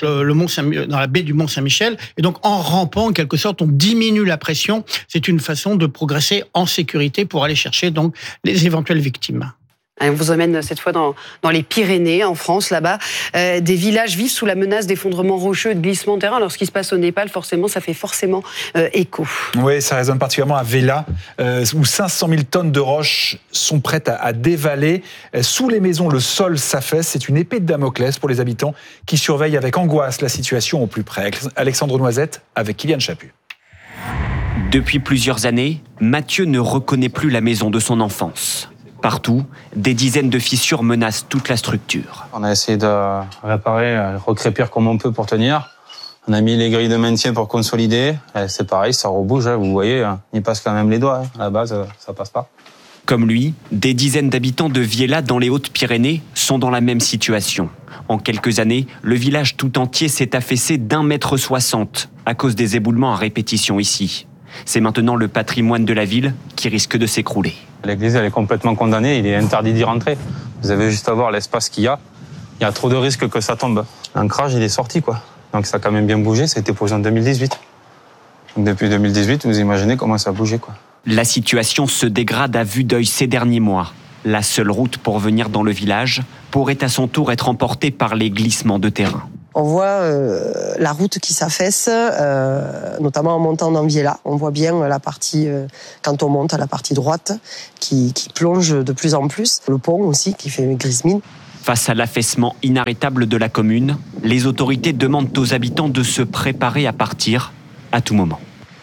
la baie du Mont-Saint-Michel. Et donc, en rampant, en quelque sorte, on diminue la pression. C'est une façon de progresser en sécurité pour aller chercher donc les éventuelles victimes. On vous emmène cette fois dans les Pyrénées, en France, là-bas. Des villages vivent sous la menace d'effondrements rocheux et de glissements de terrain. Alors, ce qui se passe au Népal, forcément, ça fait forcément écho. Oui, ça résonne particulièrement à Vela, où 500 000 tonnes de roches sont prêtes à dévaler. Sous les maisons, le sol s'affaisse. C'est une épée de Damoclès pour les habitants qui surveillent avec angoisse la situation au plus près. Alexandre Noisette avec Kylian Chaput. Depuis plusieurs années, Mathieu ne reconnaît plus la maison de son enfance. Partout, des dizaines de fissures menacent toute la structure. On a essayé de réparer, recrépir comme on peut pour tenir. On a mis les grilles de maintien pour consolider. C'est pareil, ça rebouge, vous voyez, il passe quand même les doigts. À la base, ça passe pas. Comme lui, des dizaines d'habitants de Viella dans les Hautes-Pyrénées sont dans la même situation. En quelques années, le village tout entier s'est affaissé d'1,60 m à cause des éboulements à répétition ici. C'est maintenant le patrimoine de la ville qui risque de s'écrouler. L'église, elle est complètement condamnée, il est interdit d'y rentrer. Vous avez juste à voir l'espace qu'il y a. Il y a trop de risques que ça tombe. L'ancrage, il est sorti, quoi. Donc ça a quand même bien bougé, ça a été posé en 2018. Donc depuis 2018, vous imaginez comment ça a bougé, quoi. La situation se dégrade à vue d'œil ces derniers mois. La seule route pour venir dans le village pourrait à son tour être emportée par les glissements de terrain. On voit la route qui s'affaisse, notamment en montant dans Viella. On voit bien la partie, quand on monte à la partie droite, qui plonge de plus en plus. Le pont aussi, qui fait grise mine. Face à l'affaissement inarrêtable de la commune, les autorités demandent aux habitants de se préparer à partir à tout moment.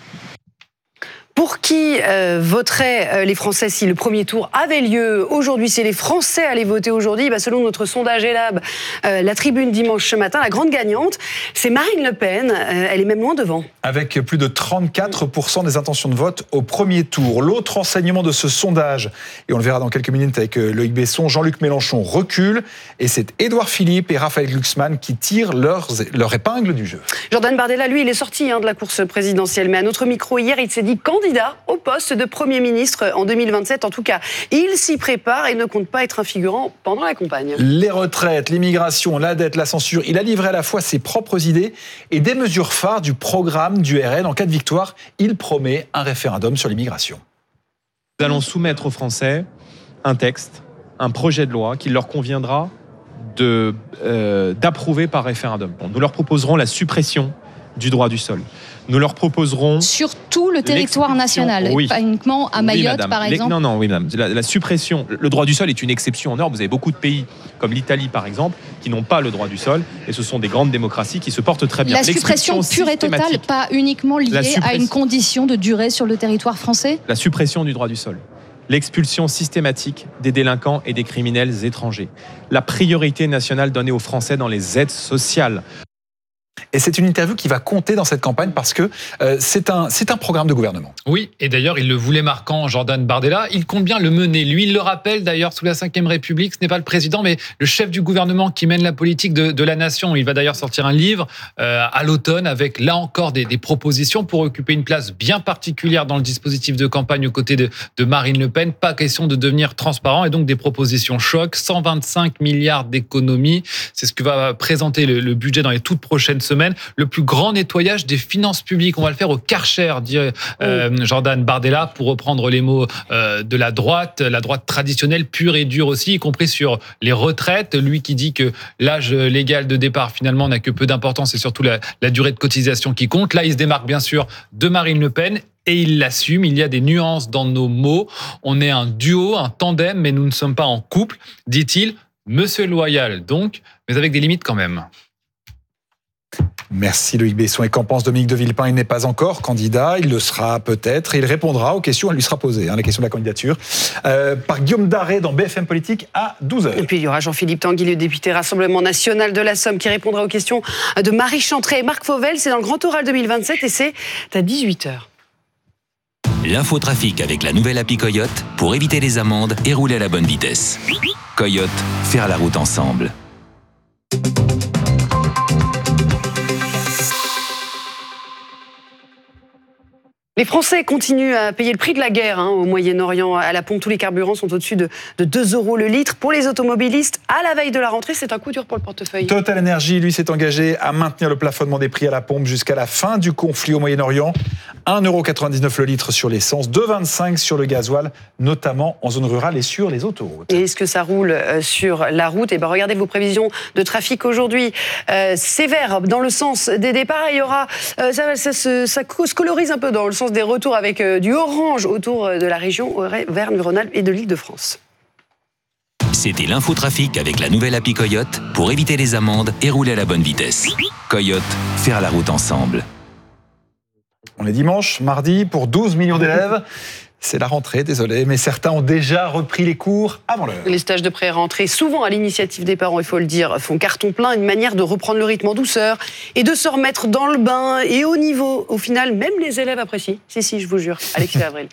Pour qui voteraient les Français si le premier tour avait lieu aujourd'hui, si les Français allaient voter aujourd'hui, selon notre sondage Elab, la Tribune dimanche ce matin, la grande gagnante, c'est Marine Le Pen. Elle est même loin devant. Avec plus de 34% des intentions de vote au premier tour. L'autre enseignement de ce sondage, et on le verra dans quelques minutes avec Loïc Besson, Jean-Luc Mélenchon recule, et c'est Édouard Philippe et Raphaël Glucksmann qui tirent leur épingle du jeu. Jordan Bardella, lui, il est sorti de la course présidentielle, mais à notre micro hier, il s'est dit candidat au poste de Premier ministre en 2027. En tout cas, il s'y prépare et ne compte pas être un figurant pendant la campagne. Les retraites, l'immigration, la dette, la censure, il a livré à la fois ses propres idées et des mesures phares du programme du RN. En cas de victoire, il promet un référendum sur l'immigration. Nous allons soumettre aux Français un texte, un projet de loi qu'il leur conviendra d'approuver par référendum. Nous leur proposerons la suppression du droit du sol. Nous leur proposerons... Sur tout le territoire national, oui. Pas uniquement à Mayotte, oui, par exemple. Non, oui, madame. La suppression... Le droit du sol est une exception en Europe. Vous avez beaucoup de pays, comme l'Italie, par exemple, qui n'ont pas le droit du sol. Et ce sont des grandes démocraties qui se portent très bien. La suppression pure et totale, pas uniquement liée à une condition de durée sur le territoire français. La suppression du droit du sol. L'expulsion systématique des délinquants et des criminels étrangers. La priorité nationale donnée aux Français dans les aides sociales. Et c'est une interview qui va compter dans cette campagne parce que c'est un programme de gouvernement. Oui, et d'ailleurs, il le voulait marquant, Jordan Bardella. Il compte bien le mener. Lui, il le rappelle d'ailleurs, sous la Ve République, ce n'est pas le président, mais le chef du gouvernement qui mène la politique de la nation. Il va d'ailleurs sortir un livre à l'automne avec, là encore, des propositions pour occuper une place bien particulière dans le dispositif de campagne aux côtés de Marine Le Pen. Pas question de devenir transparent et donc des propositions choc. 125 milliards d'économies. C'est ce que va présenter le budget dans les toutes prochaines semaines. Le plus grand nettoyage des finances publiques. On va le faire au Karcher, dit Jordan Bardella, pour reprendre les mots de la droite traditionnelle, pure et dure aussi, y compris sur les retraites. Lui qui dit que l'âge légal de départ, finalement, n'a que peu d'importance, et surtout la durée de cotisation qui compte. Là, il se démarque, bien sûr, de Marine Le Pen. Et il l'assume, il y a des nuances dans nos mots. On est un duo, un tandem, mais nous ne sommes pas en couple, dit-il. Monsieur loyal, donc, mais avec des limites quand même. Merci Loïc Besson. Et qu'en pense Dominique de Villepin? Il n'est pas encore candidat, il le sera peut-être, et il répondra aux questions, elle lui sera posée, la question de la candidature, par Guillaume Daré dans BFM Politique à 12h. Et puis il y aura Jean-Philippe Tanguy, le député Rassemblement National de la Somme, qui répondra aux questions de Marie Chantré et Marc Fauvel. C'est dans le Grand Oral 2027 et c'est à 18h. L'infotrafic avec la nouvelle appli Coyote pour éviter les amendes et rouler à la bonne vitesse. Coyote, faire la route ensemble. Les Français continuent à payer le prix de la guerre au Moyen-Orient. À la pompe, tous les carburants sont au-dessus de 2 € le litre. Pour les automobilistes, à la veille de la rentrée, c'est un coup dur pour le portefeuille. Total Energy, lui, s'est engagé à maintenir le plafonnement des prix à la pompe jusqu'à la fin du conflit au Moyen-Orient. 1,99 € le litre sur l'essence, 2,25 € sur le gasoil, notamment en zone rurale et sur les autoroutes. Et est-ce que ça roule sur la route? Regardez vos prévisions de trafic aujourd'hui. Sévère dans le sens des départs. Il y aura, ça se colorise un peu dans le sens des retours avec du orange autour de la région Auvergne-Rhône-Alpes et de l'Île-de-France. C'était l'infotrafic avec la nouvelle appli Coyote pour éviter les amendes et rouler à la bonne vitesse. Coyote, faire la route ensemble. On est dimanche, mardi, pour 12 millions d'élèves. C'est la rentrée, désolé, mais certains ont déjà repris les cours avant l'heure. Les stages de pré-rentrée, souvent à l'initiative des parents, il faut le dire, font carton plein, une manière de reprendre le rythme en douceur et de se remettre dans le bain et au niveau. Au final, même les élèves apprécient. Si, je vous jure. Alexis Avril.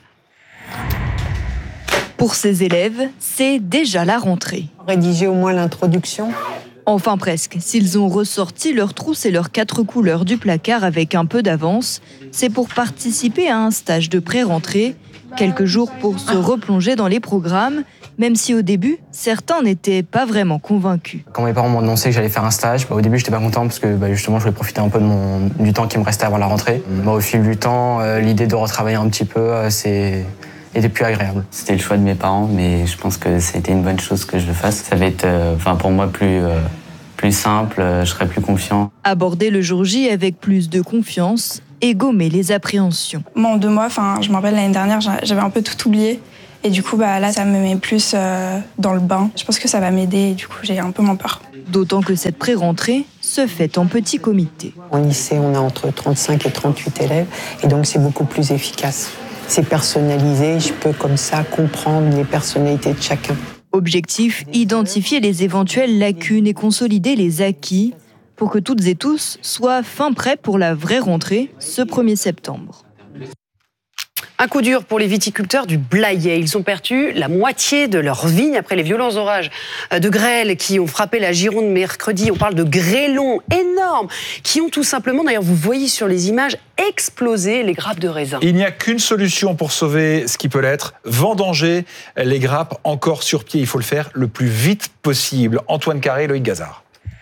Pour ces élèves, c'est déjà la rentrée. Rédiger au moins l'introduction. Enfin presque. S'ils ont ressorti leurs trousses et leurs 4 couleurs du placard avec un peu d'avance, c'est pour participer à un stage de pré-rentrée. Quelques jours pour se replonger dans les programmes, même si au début, certains n'étaient pas vraiment convaincus. Quand mes parents m'ont annoncé que j'allais faire un stage, au début j'étais pas content parce que justement je voulais profiter un peu du temps qui me restait avant la rentrée. Au fil du temps, l'idée de retravailler un petit peu, était plus agréable. C'était le choix de mes parents, mais je pense que c'était une bonne chose que je le fasse. Ça va être pour moi plus simple, je serai plus confiant. Aborder le jour J avec plus de confiance et gommer les appréhensions. Moi, en 2 mois, je me rappelle l'année dernière, j'avais un peu tout oublié. Et du coup, là, ça me met plus dans le bain. Je pense que ça va m'aider et du coup, j'ai un peu moins peur. D'autant que cette pré-rentrée se fait en petit comité. En lycée, on a entre 35 et 38 élèves et donc c'est beaucoup plus efficace. C'est personnalisé, je peux comme ça comprendre les personnalités de chacun. Objectif, identifier les éventuelles lacunes et consolider les acquis pour que toutes et tous soient fin prêts pour la vraie rentrée ce 1er septembre. Un coup dur pour les viticulteurs du Blayais. Ils ont perdu la moitié de leurs vignes après les violents orages de grêle qui ont frappé la Gironde mercredi. On parle de grêlons énormes qui ont tout simplement, d'ailleurs vous voyez sur les images, explosé les grappes de raisin. Il n'y a qu'une solution pour sauver ce qui peut l'être, vendanger les grappes encore sur pied. Il faut le faire le plus vite possible. Antoine Carré, Loïc Gazard.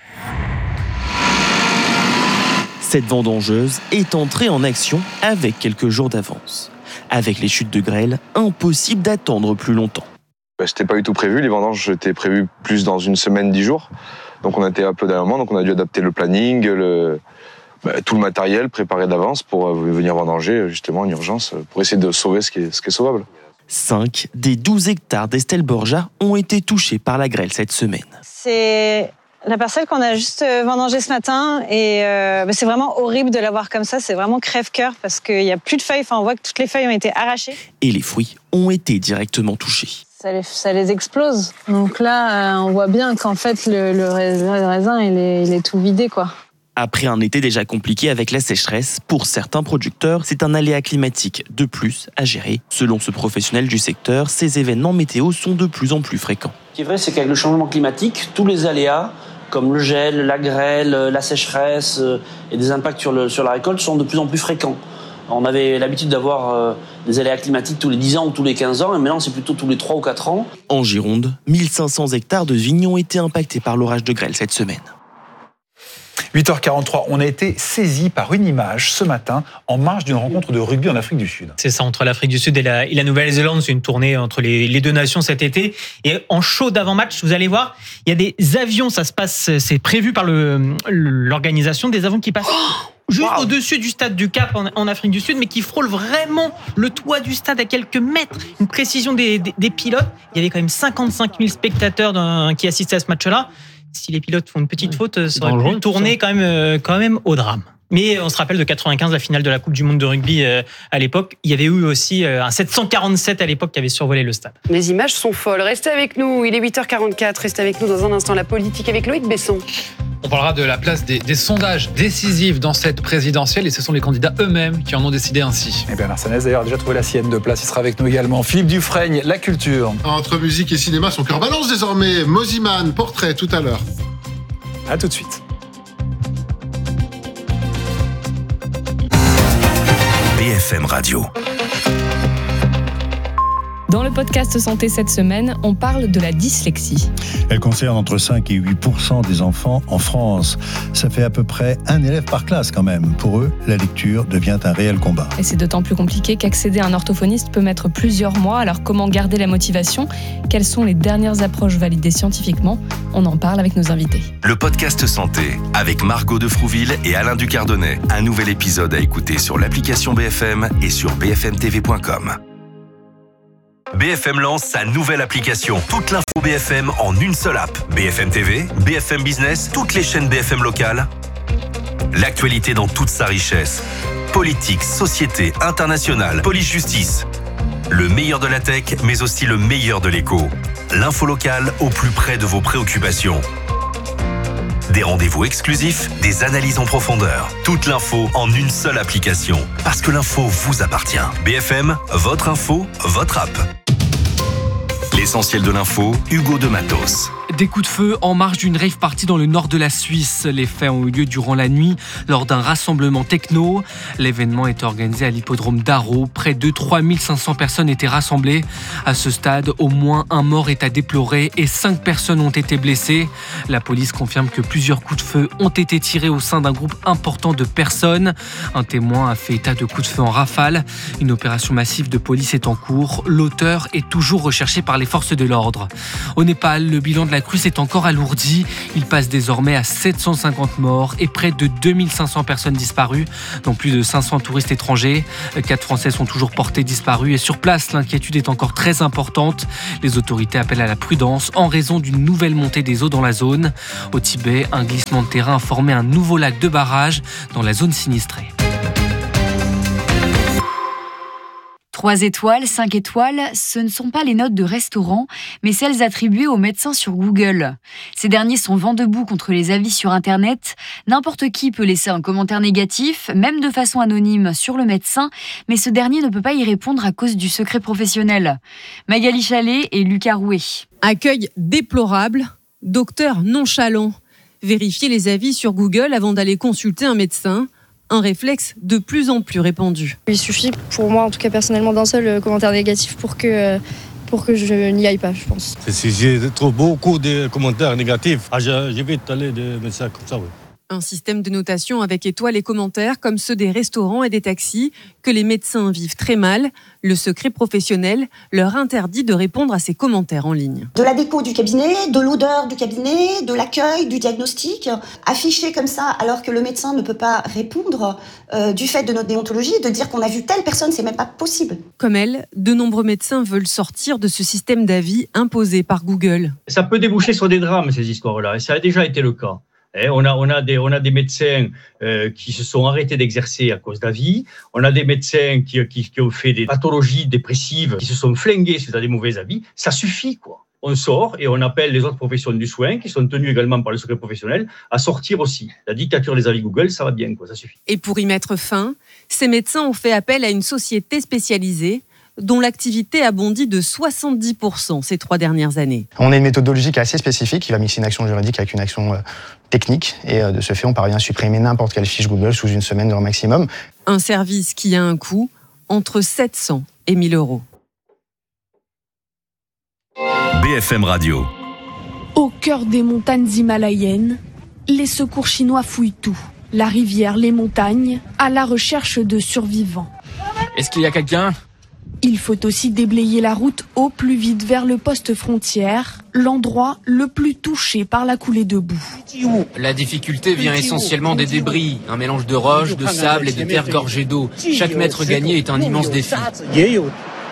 Cette vendangeuse est entrée en action avec quelques jours d'avance. Avec les chutes de grêle, impossible d'attendre plus longtemps. C'était pas du tout prévu, les vendanges étaient prévues plus dans une semaine, 10 jours. Donc on était un peu dernièrement, donc on a dû adapter le planning, tout le matériel préparé d'avance pour venir vendanger justement en urgence, pour essayer de sauver ce qui est sauvable. 5 des 12 hectares d'Estelle Borja ont été touchés par la grêle cette semaine. C'est la parcelle qu'on a juste vendangée ce matin et c'est vraiment horrible de la voir comme ça, c'est vraiment crève-cœur parce qu'il n'y a plus de feuilles, on voit que toutes les feuilles ont été arrachées. Et les fruits ont été directement touchés. Ça les explose. Donc là, on voit bien qu'en fait, le raisin, il est tout vidé, quoi. Après un été déjà compliqué avec la sécheresse, pour certains producteurs, c'est un aléa climatique de plus à gérer. Selon ce professionnel du secteur, ces événements météo sont de plus en plus fréquents. Ce qui est vrai, c'est qu'avec le changement climatique, tous les aléas, comme le gel, la grêle, la sécheresse et des impacts sur la récolte sont de plus en plus fréquents. On avait l'habitude d'avoir des aléas climatiques tous les 10 ans ou tous les 15 ans, et maintenant c'est plutôt tous les 3 ou 4 ans. En Gironde, 1500 hectares de vignes ont été impactés par l'orage de grêle cette semaine. 8h43, on a été saisi par une image ce matin en marge d'une rencontre de rugby en Afrique du Sud. C'est ça, entre l'Afrique du Sud et la Nouvelle-Zélande. C'est une tournée entre les deux nations cet été. Et en show d'avant-match, vous allez voir, il y a des avions, ça se passe, c'est prévu par l'organisation, des avions qui passent juste au-dessus du stade du Cap en Afrique du Sud, mais qui frôlent vraiment le toit du stade à quelques mètres. Une précision des pilotes. Il y avait quand même 55 000 spectateurs qui assistaient à ce match-là. si les pilotes font une petite faute, ça aurait pu tourner quand même au drame. Mais on se rappelle de 95, la finale de la Coupe du Monde de rugby à l'époque. Il y avait eu aussi un 747 à l'époque qui avait survolé le stade. Les images sont folles. Restez avec nous, il est 8h44. Restez avec nous dans un instant. La politique avec Loïc Besson. On parlera de la place des sondages décisifs dans cette présidentielle et ce sont les candidats eux-mêmes qui en ont décidé ainsi. Et Bernard Sanez d'ailleurs a déjà trouvé la sienne de place. Il sera avec nous également. Philippe Dufresne, la culture. Entre musique et cinéma, son cœur balance désormais. Mosiman, portrait tout à l'heure. À tout de suite. BFM Radio. Dans le podcast Santé cette semaine, on parle de la dyslexie. Elle concerne entre 5 et 8% des enfants en France. Ça fait à peu près un élève par classe quand même. Pour eux, la lecture devient un réel combat. Et c'est d'autant plus compliqué qu'accéder à un orthophoniste peut mettre plusieurs mois. Alors comment garder la motivation ? Quelles sont les dernières approches validées scientifiquement ? On en parle avec nos invités. Le podcast Santé avec Margot de Frouville et Alain Ducardonnet. Un nouvel épisode à écouter sur l'application BFM et sur bfmtv.com. BFM lance sa nouvelle application. Toute l'info BFM en une seule app. BFM TV, BFM Business, toutes les chaînes BFM locales. L'actualité dans toute sa richesse. Politique, société, internationale, police-justice. Le meilleur de la tech, mais aussi le meilleur de l'écho. L'info locale au plus près de vos préoccupations. Des rendez-vous exclusifs, des analyses en profondeur. Toute l'info en une seule application. Parce que l'info vous appartient. BFM, votre info, votre app. L'essentiel de l'info, Hugo de Matos. Des coups de feu en marge d'une rave party dans le nord de la Suisse. Les faits ont eu lieu durant la nuit lors d'un rassemblement techno. L'événement est organisé à l'hippodrome d'Arro. Près de 3500 personnes étaient rassemblées. À ce stade, au moins un mort est à déplorer et 5 personnes ont été blessées. La police confirme que plusieurs coups de feu ont été tirés au sein d'un groupe important de personnes. Un témoin a fait état de coups de feu en rafale. Une opération massive de police est en cours. L'auteur est toujours recherché par les forces de l'ordre. Au Népal, le bilan de la crue s'est encore alourdi. Il passe désormais à 750 morts et près de 2500 personnes disparues, dont plus de 500 touristes étrangers. 4 Français sont toujours portés disparus et sur place, l'inquiétude est encore très importante. Les autorités appellent à la prudence en raison d'une nouvelle montée des eaux dans la zone. Au Tibet, un glissement de terrain a formé un nouveau lac de barrage dans la zone sinistrée. 3 étoiles, 5 étoiles, ce ne sont pas les notes de restaurant, mais celles attribuées aux médecins sur Google. Ces derniers sont vent debout contre les avis sur Internet. N'importe qui peut laisser un commentaire négatif, même de façon anonyme, sur le médecin, mais ce dernier ne peut pas y répondre à cause du secret professionnel. Magali Chalet et Lucas Rouet. Accueil déplorable, docteur nonchalant. Vérifier les avis sur Google avant d'aller consulter un médecin. Un réflexe de plus en plus répandu. Il suffit, pour moi en tout cas personnellement, d'un seul commentaire négatif pour que je n'y aille pas, je pense. Si j'ai trop beaucoup de commentaires négatifs, j'évite d'aller de médecins comme ça, oui. Un système de notation avec étoiles et commentaires comme ceux des restaurants et des taxis que les médecins vivent très mal. Le secret professionnel leur interdit de répondre à ces commentaires en ligne. De la déco du cabinet, de l'odeur du cabinet, de l'accueil, du diagnostic, affiché comme ça alors que le médecin ne peut pas répondre du fait de notre déontologie, de dire qu'on a vu telle personne, c'est même pas possible. Comme elle, de nombreux médecins veulent sortir de ce système d'avis imposé par Google. Ça peut déboucher sur des drames, ces histoires-là, et ça a déjà été le cas. On a des médecins qui se sont arrêtés d'exercer à cause d'avis. On a des médecins qui ont fait des pathologies dépressives, qui se sont flingués suite à des mauvais avis. Ça suffit, quoi. On sort et on appelle les autres professions du soin, qui sont tenues également par le secret professionnel, à sortir aussi. La dictature des avis Google, ça va bien, quoi. Ça suffit. Et pour y mettre fin, ces médecins ont fait appel à une société spécialisée dont l'activité a bondi de 70% ces 3 dernières années. On a une méthodologie qui est assez spécifique, qui va mixer une action juridique avec une action technique. Et de ce fait, on parvient à supprimer n'importe quelle fiche Google sous une semaine grand maximum. Un service qui a un coût entre 700 et 1000 euros. BFM Radio. Au cœur des montagnes himalayennes, les secours chinois fouillent tout. La rivière, les montagnes, à la recherche de survivants. Est-ce qu'il y a quelqu'un ? Il faut aussi déblayer la route au plus vite vers le poste frontière, l'endroit le plus touché par la coulée de boue. La difficulté vient essentiellement des débris, un mélange de roches, de sable et de terre gorgée d'eau. Chaque mètre gagné est un immense défi.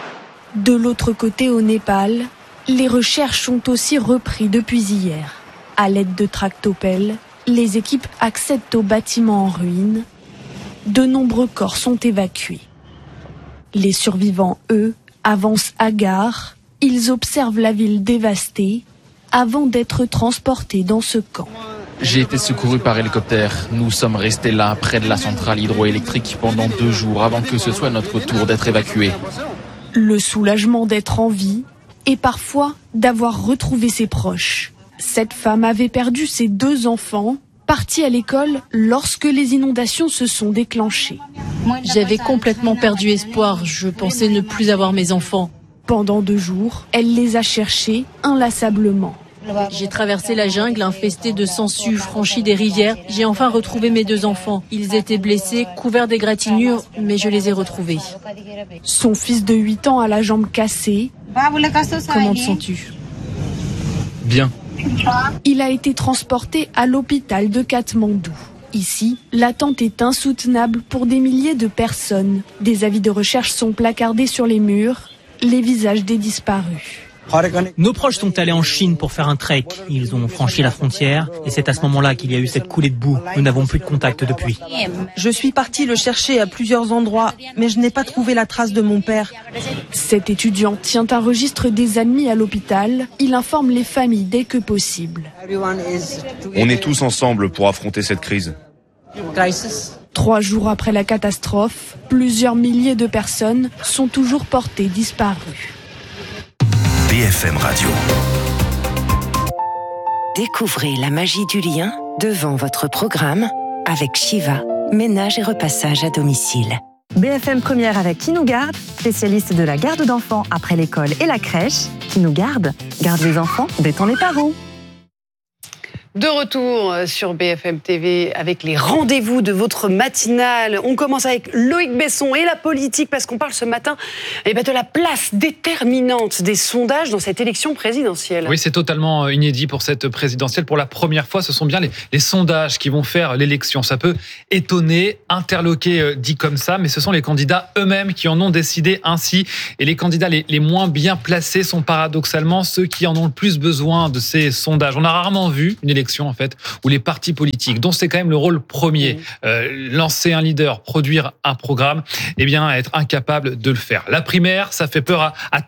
De l'autre côté, au Népal, les recherches ont aussi repris depuis hier. À l'aide de tractopelles, les équipes accèdent au bâtiment en ruine. De nombreux corps sont évacués. Les survivants, eux, avancent hagards. Ils observent la ville dévastée avant d'être transportés dans ce camp. J'ai été secouru par hélicoptère. Nous sommes restés là, près de la centrale hydroélectrique, pendant 2 jours avant que ce soit notre tour d'être évacués. Le soulagement d'être en vie et parfois d'avoir retrouvé ses proches. Cette femme avait perdu ses 2 enfants, partis à l'école lorsque les inondations se sont déclenchées. J'avais complètement perdu espoir. Je pensais ne plus avoir mes enfants. Pendant 2 jours, elle les a cherchés inlassablement. J'ai traversé la jungle infestée de sangsues, franchi des rivières. J'ai enfin retrouvé mes 2 enfants. Ils étaient blessés, couverts d'égratignures, mais je les ai retrouvés. Son fils de 8 ans a la jambe cassée. Comment te sens-tu ? Bien. Il a été transporté à l'hôpital de Katmandou. Ici, l'attente est insoutenable pour des milliers de personnes. Des avis de recherche sont placardés sur les murs, les visages des disparus. Nos proches sont allés en Chine pour faire un trek. Ils ont franchi la frontière et c'est à ce moment-là qu'il y a eu cette coulée de boue. Nous n'avons plus de contact depuis. Je suis partie le chercher à plusieurs endroits, mais je n'ai pas trouvé la trace de mon père. Cet étudiant tient un registre des admis à l'hôpital. Il informe les familles dès que possible. On est tous ensemble pour affronter cette crise. 3 jours après la catastrophe, plusieurs milliers de personnes sont toujours portées disparues. BFM Radio. Découvrez la magie du lien devant votre programme avec Shiva, ménage et repassage à domicile. BFM Première avec Qui nous garde, spécialiste de la garde d'enfants après l'école et la crèche. Qui nous garde les enfants, détend les parents. De retour sur BFM TV avec les rendez-vous de votre matinale. On commence avec Loïc Besson et la politique parce qu'on parle ce matin de la place déterminante des sondages dans cette élection présidentielle. Oui, c'est totalement inédit pour cette présidentielle. Pour la première fois, ce sont bien les sondages qui vont faire l'élection. Ça peut étonner, interloquer dit comme ça, mais ce sont les candidats eux-mêmes qui en ont décidé ainsi. Et les candidats les moins bien placés sont paradoxalement ceux qui en ont le plus besoin de ces sondages. On a rarement vu une élection en fait, où les partis politiques, dont c'est quand même le rôle premier, lancer un leader, produire un programme, être incapable de le faire. La primaire, ça fait peur à